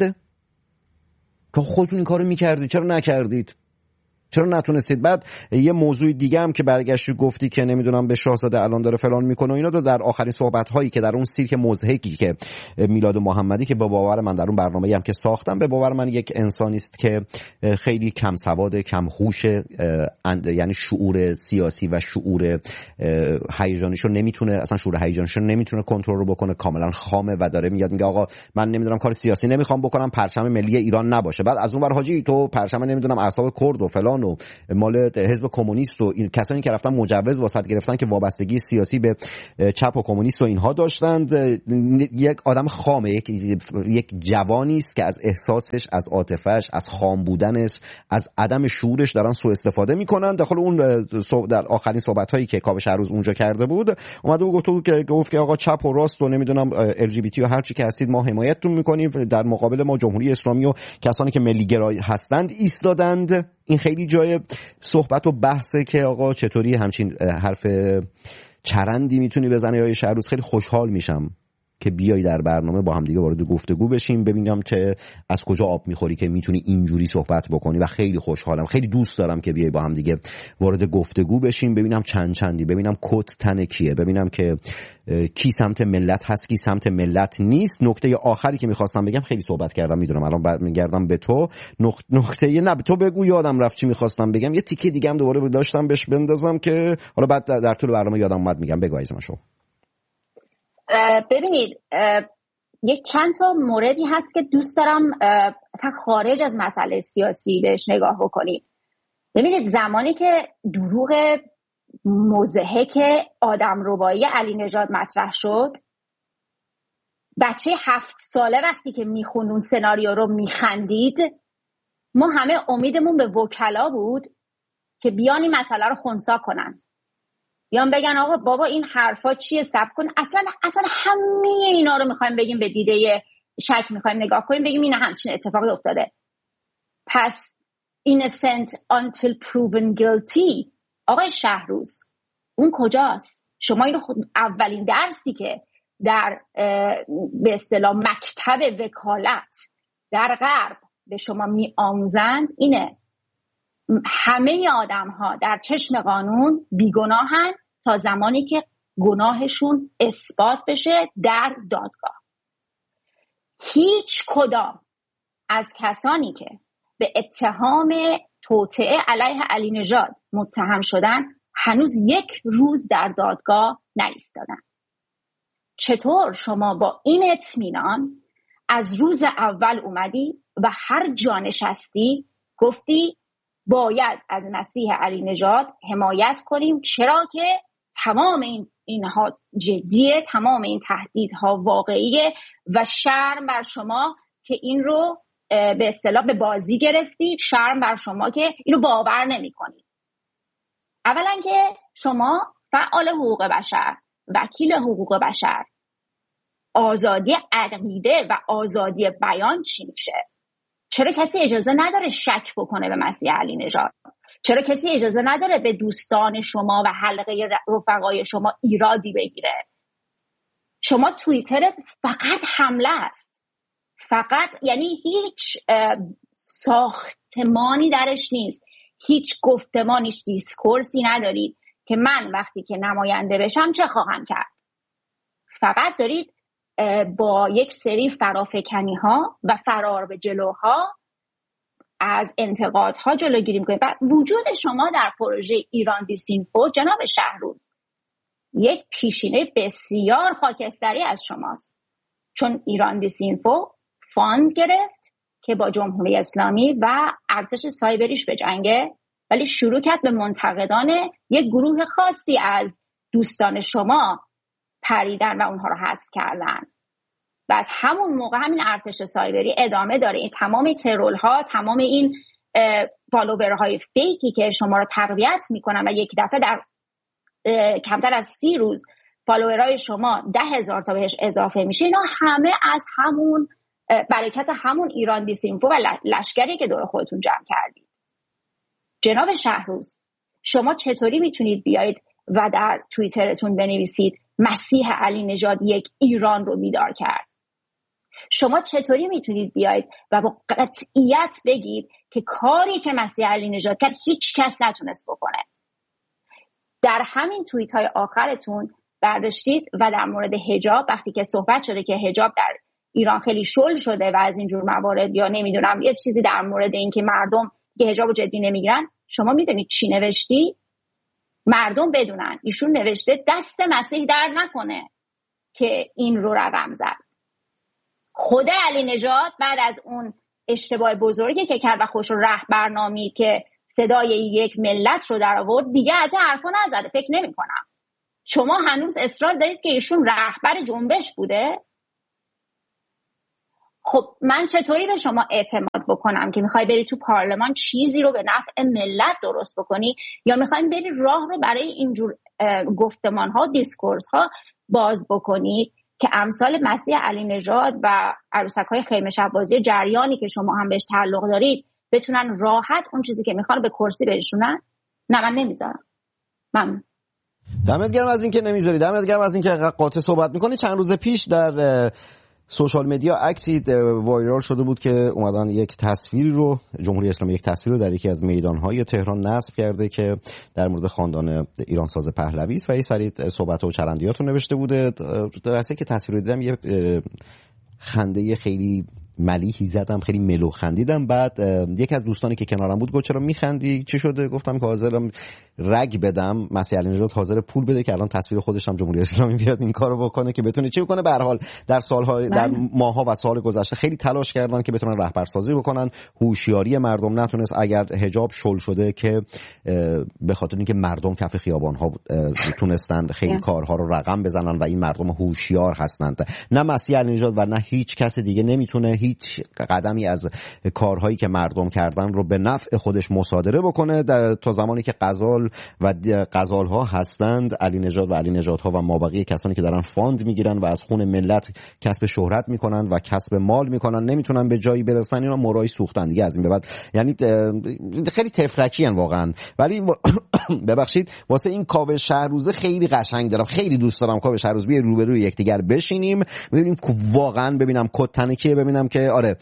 که خودتون این کارو میکردید، چرا نکردید؟ چرا نتونستید؟ بعد یه موضوع دیگه هم که برگشتی گفتی که نمیدونم به شاهزاده الان داره فلان میکنه و اینا، دو در آخرین صحبت هایی که در اون سیرک مضحکی که میلاد محمدی که به باور من در اون برنامه‌ای هم که ساختم، به باور من یک انسانی است که خیلی کم سواد، کم هوش، یعنی شعور سیاسی و شعور هیجانیشو نمیتونه، اصلا شعور هیجانیشو نمیتونه کنترل رو بکنه، کاملا خامه و داره میاد میگه آقا من نمیدونم کار سیاسی نمیخوام بکنم، پرچم ملی ایران نباشه. بعد از اون ور حاجی تو پرچم نمیدونم اعصاب کرد و فلان کاربران و مال حزب کمونیست و این کسانی که رفتن مجوز واسط گرفتن که وابستگی سیاسی به چپ و کمونیست و اینها داشتند. یک آدم خامه، یک یک جوانی است که از احساسش، از عاطفه‌اش، از خام بودنش، از عدم شعورش دارن سوء استفاده میکنن. داخل اون در آخرین صحبت‌هایی که کاوه شهروز اونجا کرده بود اومده و گفت که گفت که آقا چپ و راست و نمیدونم ال جی بی تی و هر چی که هستید ما حمایتتون میکنیم، در مقابل ما جمهوری اسلامی و کسانی که ملی گرای هستند ایستادند. این خیلی جای صحبت و بحثه که آقا چطوری همچین حرف چرندی میتونی بزنی یا شهروز. خیلی خوشحال میشم که بیای در برنامه با هم دیگه وارد گفتگو بشیم، ببینم که از کجا آب میخوری که میتونی اینجوری صحبت بکنی و خیلی خوشحالم، خیلی دوست دارم که بیای با هم دیگه وارد گفتگو بشیم، ببینم چند چندی، ببینم کت تن کیه، ببینم که کی سمت ملت هست کی سمت ملت نیست. نکته آخری که میخواستم بگم، خیلی صحبت کردم میدونم، الان برمیگردم به تو. نکته نه تو بگو، یادم رفت چی میخواستم بگم، یه تیکه دیگه هم دوباره داشتم بهش بندازم که حالا بعد در طول برنامه یادم اومد میگم. بگو عزیزم. شو ببینید یک چند تا موردی هست که دوست دارم اصلا خارج از مسئله سیاسی بهش نگاه بکنیم. ببینید زمانی که دروغ مضحک آدمربایی علی نژاد مطرح شد، بچه هفت ساله وقتی که میخوند اون سناریو رو میخندید، ما همه امیدمون به وکلا بود که بیان این مسئله رو خنثی کنن، بیان بگن آقا بابا این حرفا چیه، صبر کن، اصلا اصلا همه اینا رو میخوایم بگیم به دیده شک میخوایم نگاه کنیم، بگیم این همچین اتفاقی افتاده. پس innocent until proven guilty. آقای شهروز اون کجاست؟ شما اینو خود اولین درسی که در به اصطلاح مکتب وکالت در غرب به شما می آموزند اینه، همه آدم ها در چشم قانون بیگناهن تا زمانی که گناهشون اثبات بشه در دادگاه. هیچ کدام از کسانی که به اتهام توطئه علیه علی نژاد متهم شدن هنوز یک روز در دادگاه نایستادن. چطور شما با این اطمینان از روز اول اومدی و هر جا نشستی گفتی باید از مسیح علی نژاد حمایت کنیم، چرا که تمام این اینها جدیه، تمام این تهدیدها واقعیه و شرم بر شما که این رو به اصطلاح به بازی گرفتید، شرم بر شما که اینو باور نمی کنید. اولا که شما فعال حقوق بشر، وکیل حقوق بشر، آزادی عقیده و آزادی بیان چی میشه؟ چرا کسی اجازه نداره شک بکنه به مسیح علی نژاد؟ چرا کسی اجازه نداره به دوستان شما و حلقه رفقای شما ایرادی بگیره؟ شما توییترت فقط حمله است، فقط، یعنی هیچ ساختمانی درش نیست، هیچ گفتمانیش، دیسکورسی ندارید که من وقتی که نماینده بشم چه خواهم کرد. فقط دارید با یک سری فرافکنی ها و فرار به جلوها از انتقادها جلوگیری میکنید. و وجود شما در پروژه ایران دیسینفو جناب شهروز یک پیشینه بسیار خاکستری از شماست، چون ایران دیسینفو فاند گرفت که با جمهوری اسلامی و ارتش سایبریش به جنگه، ولی شروع کرد به منتقدان یک گروه خاصی از دوستان شما پریدن و اونها رو حذف کردن و از همون موقع همین ارتش سایبری ادامه داره. این تمام ترول ها، تمام این فالوورهای فیکی که شما رو تقویت میکنن و یک دفعه در کمتر از سی روز فالوورهای شما ده هزار تا بهش اضافه میشه، اینا همه از همون برکت همون ایران دیسینفو و لشکری که دور خودتون جمع کردید. جناب شهروز شما چطوری میتونید بیایید و در توییترتون بنویسید مسیح علی نژاد یک ایران رو بیدار کرد؟ شما چطوری میتونید بیایید و با قطعیت بگید که کاری که مسیح علی نژاد کرد هیچ کس نتونست بکنه؟ در همین توییت های آخرتون برداشتید و در مورد حجاب، وقتی که صحبت شده که حجاب در ایران خیلی شل شده و از اینجور موارد یا نمیدونم یه چیزی در مورد این که مردم که حجاب رو جدی نمیگیرن، شما میدونید چی نوشتی؟ مردم بدونن ایشون نوشته دست مسیح در نکنه که این رو رقم زد. خود علی نژاد بعد از اون اشتباه بزرگی که کرد و خوش رو رهبر نامید که صدای یک ملت رو در آورد، دیگه از این حرفا نزده. فکر نمی کنم. شما هنوز اصرار دارید که ایشون رهبر جنبش بوده. خب من چطوری به شما اعتماد بکنم که میخوای بری تو پارلمان چیزی رو به نفع ملت درست بکنی، یا میخوایم بری راه رو برای اینجور گفتمان ها دیسکورس ها باز بکنید که امثال مسیح علی نژاد و عروسک های خیمه شبازی جریانی که شما هم بهش تعلق دارید بتونن راحت اون چیزی که میخوان به کرسی برسونن؟ نه، من نمیذارم. من دمت گرم از اینکه نمیذاری، دمت گرم از اینکه قاطع صحبت میکنی. چند روز پیش در سوشال مدیا عکسی وایرال شده بود که اومدن یک تصویر رو، جمهوری اسلامی یک تصویر رو در یکی از میدانهای تهران نصب کرده که در مورد خاندان ایرانساز پهلوی است و یه سری صحبت و چرندیات رو نوشته بوده. در اصلی که تصویر رو دیدم یه خنده خیلی ملیحی زدم، خیلی ملو خندیدم. بعد یک از دوستانی که کنارم بود گفت چرا میخندی، چی شده؟ گفتم که حاضرم رگ بدم، مسیح علی نژاد حاضر پول بده که الان تصویر خودش هم جمهوری اسلامی بیاد این کارو بکنه که بتونه چی بکنه. به هر حال در سال‌ها، در ماه‌ها و سال گذشته خیلی تلاش کردن که بتونن رهبرسازی بکنن. هوشیاری مردم نتونست. اگر حجاب شل شده که به خاطر اینکه مردم کف خیابان‌ها تونستند خیلی کارها رو رقم بزنن و این مردم هوشیار هستند. نه مسیح علی نژاد و نه هیچ کس دیگه نمیتونه هیچ قدمی از کارهایی که مردم کردن رو به نفع خودش مصادره بکنه. تا زمانی که غزال و غزال ها هستند، علی نژاد و علی نژاد ها و مابقی کسانی که دارن فاند میگیرن و از خون ملت کسب شهرت میکنن و کسب مال میکنن، نمیتونن به جایی برسن. اینا مرای سوختن دیگه از این به بعد. یعنی خیلی تفرکی ان واقعا. ولی ببخشید واسه این کاوه شهروزه خیلی قشنگ دارم، خیلی دوست دارم کاوه شهروز بیای روبروی یکدیگر بشینیم ببینیم واقعا، ببینم کد تنکیه، ببینم که آره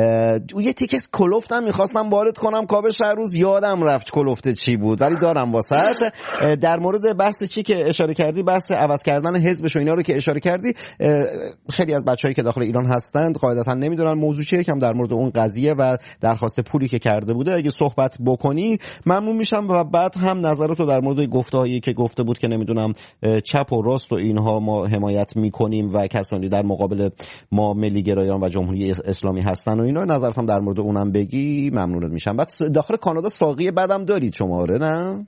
یه تیکس کلوفتم میخواستم وارد کنم کاوه شهروز، یادم رفت کلوفت چی بود ولی دارم واسط. در مورد بحث چی که اشاره کردی، بحث عوض کردن حزبش و اینا رو که اشاره کردی، خیلی از بچه‌هایی که داخل ایران هستند قاعدتا نمیدونن موضوع چیه. کم در مورد اون قضیه و درخواست پولی که کرده بوده اگه صحبت بکنی ممنون میشم. و بعد هم نظرتو در مورد گفته‌هایی که گفته بود که نمیدونم چپ و راست و اینها ما حمایت میکنیم و کسانی در مقابل ما ملی گرایان و جمهوری اسلامی هستن و اینا، نظرت هم در مورد اونم بگی ممنونت میشم. بعد داخل کانادا ساقی بدم دارید شما؟ آره نه؟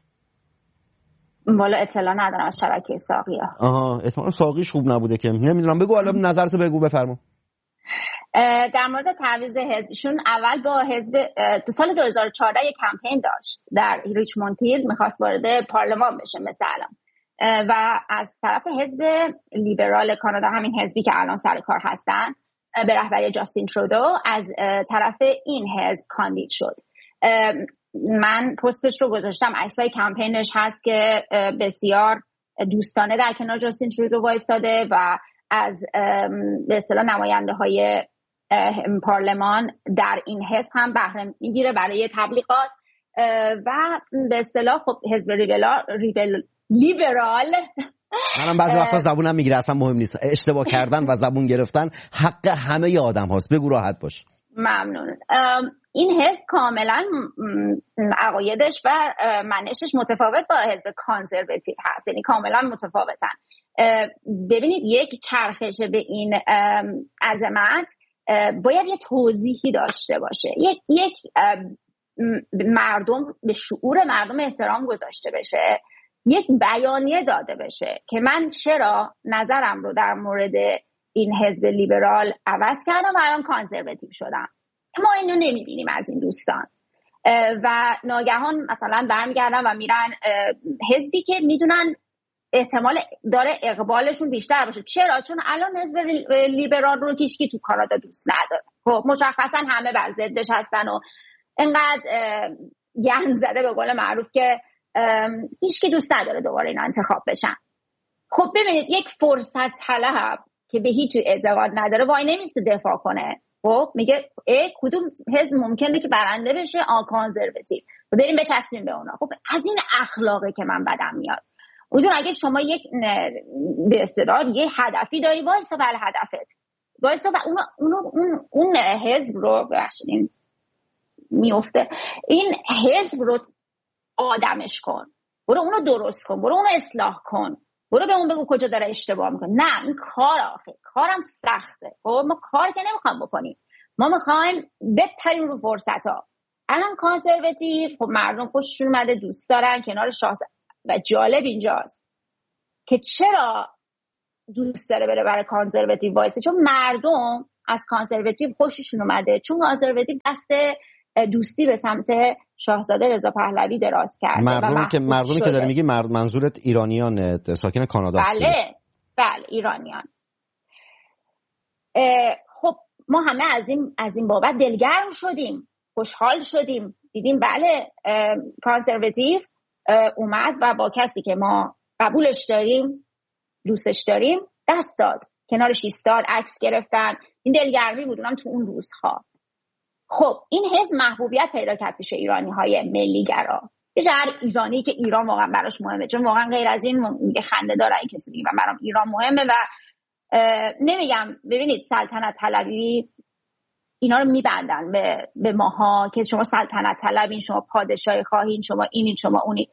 والا اطلاع ندارم از شبکه ساقی ها. آها، احتمالاً ساقیش خوب نبوده که نمیدونم. بگو حالا نظرتو بگو، بفرما. در مورد تعویض حزبشون، اول با حزب تو سال دو هزار و چهارده یک کمپین داشت در ریچموند هیل، میخواست وارد پارلمان بشه مثلا، و از طرف حزب لیبرال کانادا، همین حزبی که الان سر کار هستن به رهبری جاستین ترودو، از طرف این حزب کاندید شد. من پستش رو گذاشتم، عکسای کمپینش هست که بسیار دوستانه در کنار جاستین ترودو وایساده و از به اصطلاح نماینده های پارلمان در این حزب هم بهره میگیره برای تبلیغات و به اصطلاح خب حزب لیبرال لیبرال منم بعضی وقتا زبونم میگیره، اصلا مهم نیست. اشتباه کردن و زبون گرفتن حق همه آدم هاست. بگو راحت باش. ممنون. این حزب کاملا عقایدش و منشش متفاوت با حزب کانزرواتیو هست، یعنی کاملا متفاوتن. ببینید یک چرخش به این عظمت باید یه توضیحی داشته باشه، یک یک مردم به شعور مردم احترام گذاشته بشه، یک بیانیه داده بشه که من چرا نظرم رو در مورد این حزب لیبرال عوض کردم و الان کانزرواتیو شدم. ما اینو نمیبینیم از این دوستان و ناگهان مثلا برمیگردن و میرن حزبی که میدونن احتمال داره اقبالشون بیشتر باشه. چرا؟ چون الان حزب لیبرال رو کیشکی تو کانادا دوست نداره. خب مشخصا همه بر ضدش هستن و اینقدر گند زده به قول معروف که هیچکی دوست نداره دوباره اینا انتخاب بشن. خب ببینید یک فرصت طلب که به هیچ اعتقاد نداره وای نمیسته دفاع کنه. خب میگه ای کدوم حزب ممکنه که برنده بشه؟ آ کانزرواتیو، بریم بچسبیم به اونا. خب از این اخلاقه که من بدم میاد. اونجور اگه شما یک به اصطلاح یه هدفی داری وایسا بر هدفت، وایسا و اون اون اون, اون حزب رو ببخشید میفته، این حزب رو آدمش کن، برو اونو درست کن، برو اونو اصلاح کن، برو به اون بگو کجا داره اشتباه میکنه. نه این کار آخه کارم سخته. خب ما کار که نمیخوام بکنیم، ما میخوایم بپریم رو فرصت ها. الان کانسرواتیو خب مردم خوششون اومده، دوست دارن کنار شاهزاده. و جالب اینجاست که چرا دوست داره بره برای کانسرواتیو وایسه، چون مردم از کانسرواتیو خوششون اومده، چون کانسرواتیو دست دوستی به سمت شاهزاده رضا پهلوی دراز کرده. مردم که مردمی که داره میگی مرد منظورت ایرانیان ساکن کانادا است؟ بله بله ایرانیان. خب ما همه از این از این بابت دلگرم شدیم، خوشحال شدیم، دیدیم بله کانسرواتیو اومد و با کسی که ما قبولش داریم دوستش داریم دست داد، کنارش ایستاد، عکس گرفتن. این دلگرمی بود اونم تو اون روزها. خب این حزب محبوبیت پیدا کرد پیش ایرانی‌های ملی‌گرا، یه هر ایرانی که ایران واقعا براش مهمه، چون واقعا غیر از این میگه خنده داره این کسی میگه برام ایران مهمه. و نمیگم ببینید سلطنت طلبی اینا رو میبندن به به ماها که شما سلطنت طلبین، شما پادشاهی خواهین، شما اینین شما اونی.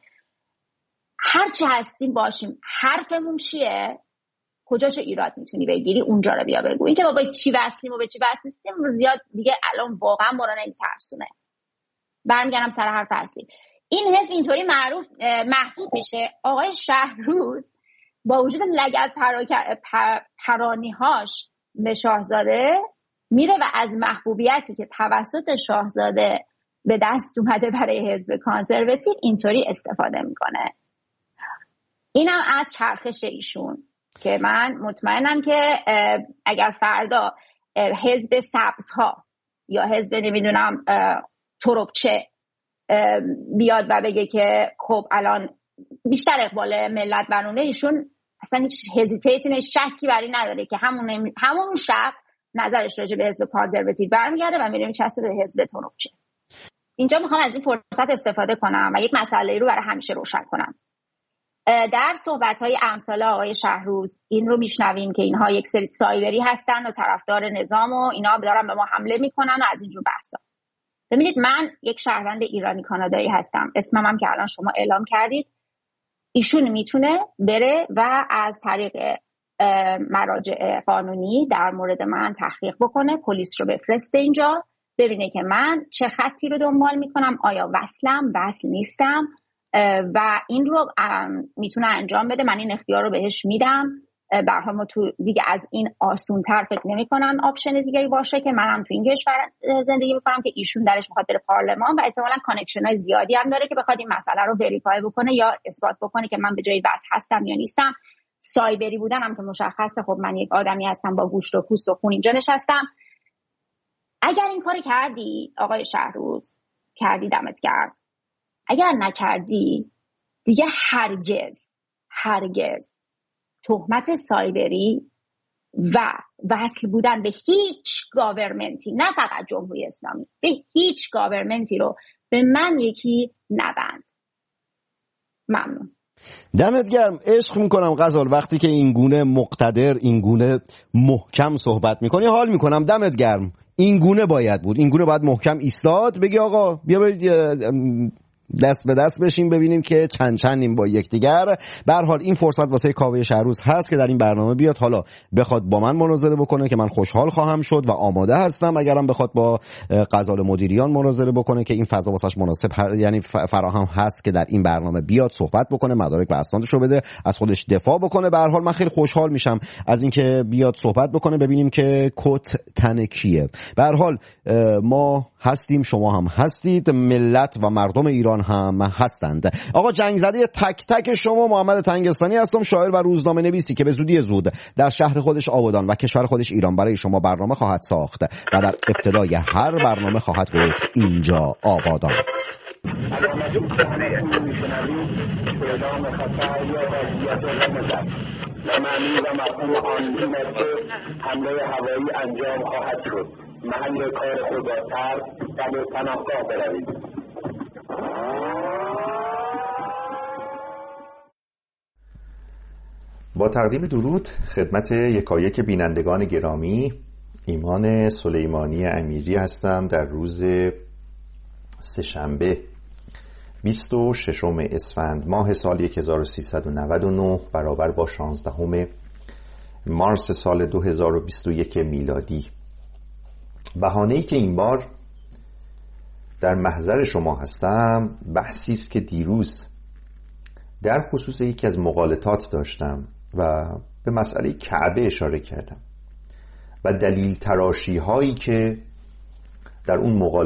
هر چه هستیم باشیم، حرفمون چیه؟ کجاشو ایراد میتونی بگیری اونجا رو بیا بگو. این که بابا چی وصلیم و به چی وصل نیستیم زیاد دیگه الان واقعا ما رو نمیترسونه. برمیگردم سر حرف اصلی. این حزب اینطوری معروف محبوب میشه. آقای شهروز با وجود لگد پرانی‌هاش به شاهزاده میره و از محبوبیتی که توسط شاهزاده به دست اومده برای حزب کانسرواتیو اینطوری استفاده میکنه. اینم از چرخش ایشون که من مطمئنم که اگر فردا حزب سبزها یا حزب نمیدونم تربچه بیاد و بگه که خب الان بیشتر اقبال ملت برونه، ایشون اصلا هیچ هزیتیتی شکی بر این نداره که همون همون شب نظرش راجع به حزب کانسرواتیو برمیگرده و میره میچسبه به حزب تربچه. اینجا میخوام از این فرصت استفاده کنم و یک مسئله رو برای همیشه روشن کنم. در صحبت‌های امثال آقای شهروز این رو میشنویم که اینها یک سری سایبری هستن و طرفدار نظام و اینا دارن به ما حمله میکنن و از اینجور بحثا. ببینید من یک شهروند ایرانی کانادایی هستم، اسمم هم که الان شما اعلام کردید. ایشون میتونه بره و از طریق مراجع قانونی در مورد من تحقیق بکنه، پلیس رو بفرسته اینجا ببینه که من چه خطی رو دنبال میکنم، آیا وصلم وصل نیستم و این رو میتونه انجام بده. من این اختیار رو بهش میدم. به هر حال ما تو دیگه از این آسون‌تر فکر نمی‌کنن آپشن دیگه‌ای باشه که منم تو این کشور زندگی می‌کنم که ایشون درش می‌خواد بره پارلمان و احتمالاً کانکشن‌های زیادی هم داره که بخواد این مسئله رو وریفای بکنه یا اثبات بکنه که من به جای وصل هستم یا نیستم. سایبری بودنم که مشخصه، خب من یک آدمی هستم با گوشت و پوست و خون اینجا نشستم. اگر این کارو کردی آقای شهروز، کردی دمت گرم. اگر نکردی دیگه هرگز هرگز تهمت سایبری و وصل بودن به هیچ گاورمنتی، نه فقط جمهوری اسلامی، به هیچ گاورمنتی رو به من یکی نبند. ممنون. دمت گرم. عشق میکنم غزال وقتی که این گونه مقتدر، این گونه محکم صحبت میکنی، حال میکنم. دمت گرم. این گونه باید بود، این گونه باید محکم ایستاد، بگی آقا بیا دست به دست بشیم ببینیم که چند چندیم با یکدیگر. به هر حال این فرصت واسه کاوه شهروز هست که در این برنامه بیاد، حالا بخواد با من مناظره بکنه که من خوشحال خواهم شد و آماده هستم، اگرم بخواد با غزال مدیریان مناظره بکنه که این فضا واسش مناسب یعنی فراهم هست که در این برنامه بیاد صحبت بکنه، مدارک و اسنادش رو بده، از خودش دفاع بکنه. به هر حال من خیلی خوشحال میشم از اینکه بیاد صحبت بکنه، ببینیم که کت تن کیه. به هر حال ما هستیم، شما هم هستید، ملت و مردم ایران هم هستند. آقا جنگ زده تک تک شما محمد تنگستانی هستم، شاعر و روزنامه نویسی که به زودی زود در شهر خودش آبادان و کشور خودش ایران برای شما برنامه خواهد ساخت و در ابتدای هر برنامه خواهد گفت اینجا آبادان است. معنی و مفهوم آن این است که حمله هوایی انجام خواهد شد. محل کار خود را ترک و به پناهگاه بروید. با تقدیم درود خدمت یکایک بینندگان گرامی، ایمان سلیمانی امیری هستم. در روز سه‌شنبه بیست و ششم اسفند ماه سال هزار و سیصد و نود و نه برابر با شانزدهم مارس سال دو هزار و بیست و یک میلادی، بهانه‌ای که این بار در محضر شما هستم بحثی است که دیروز در خصوص یکی از مقالطات داشتم و به مسئله کعبه اشاره کردم و دلیل تراشی هایی که در اون مقالطات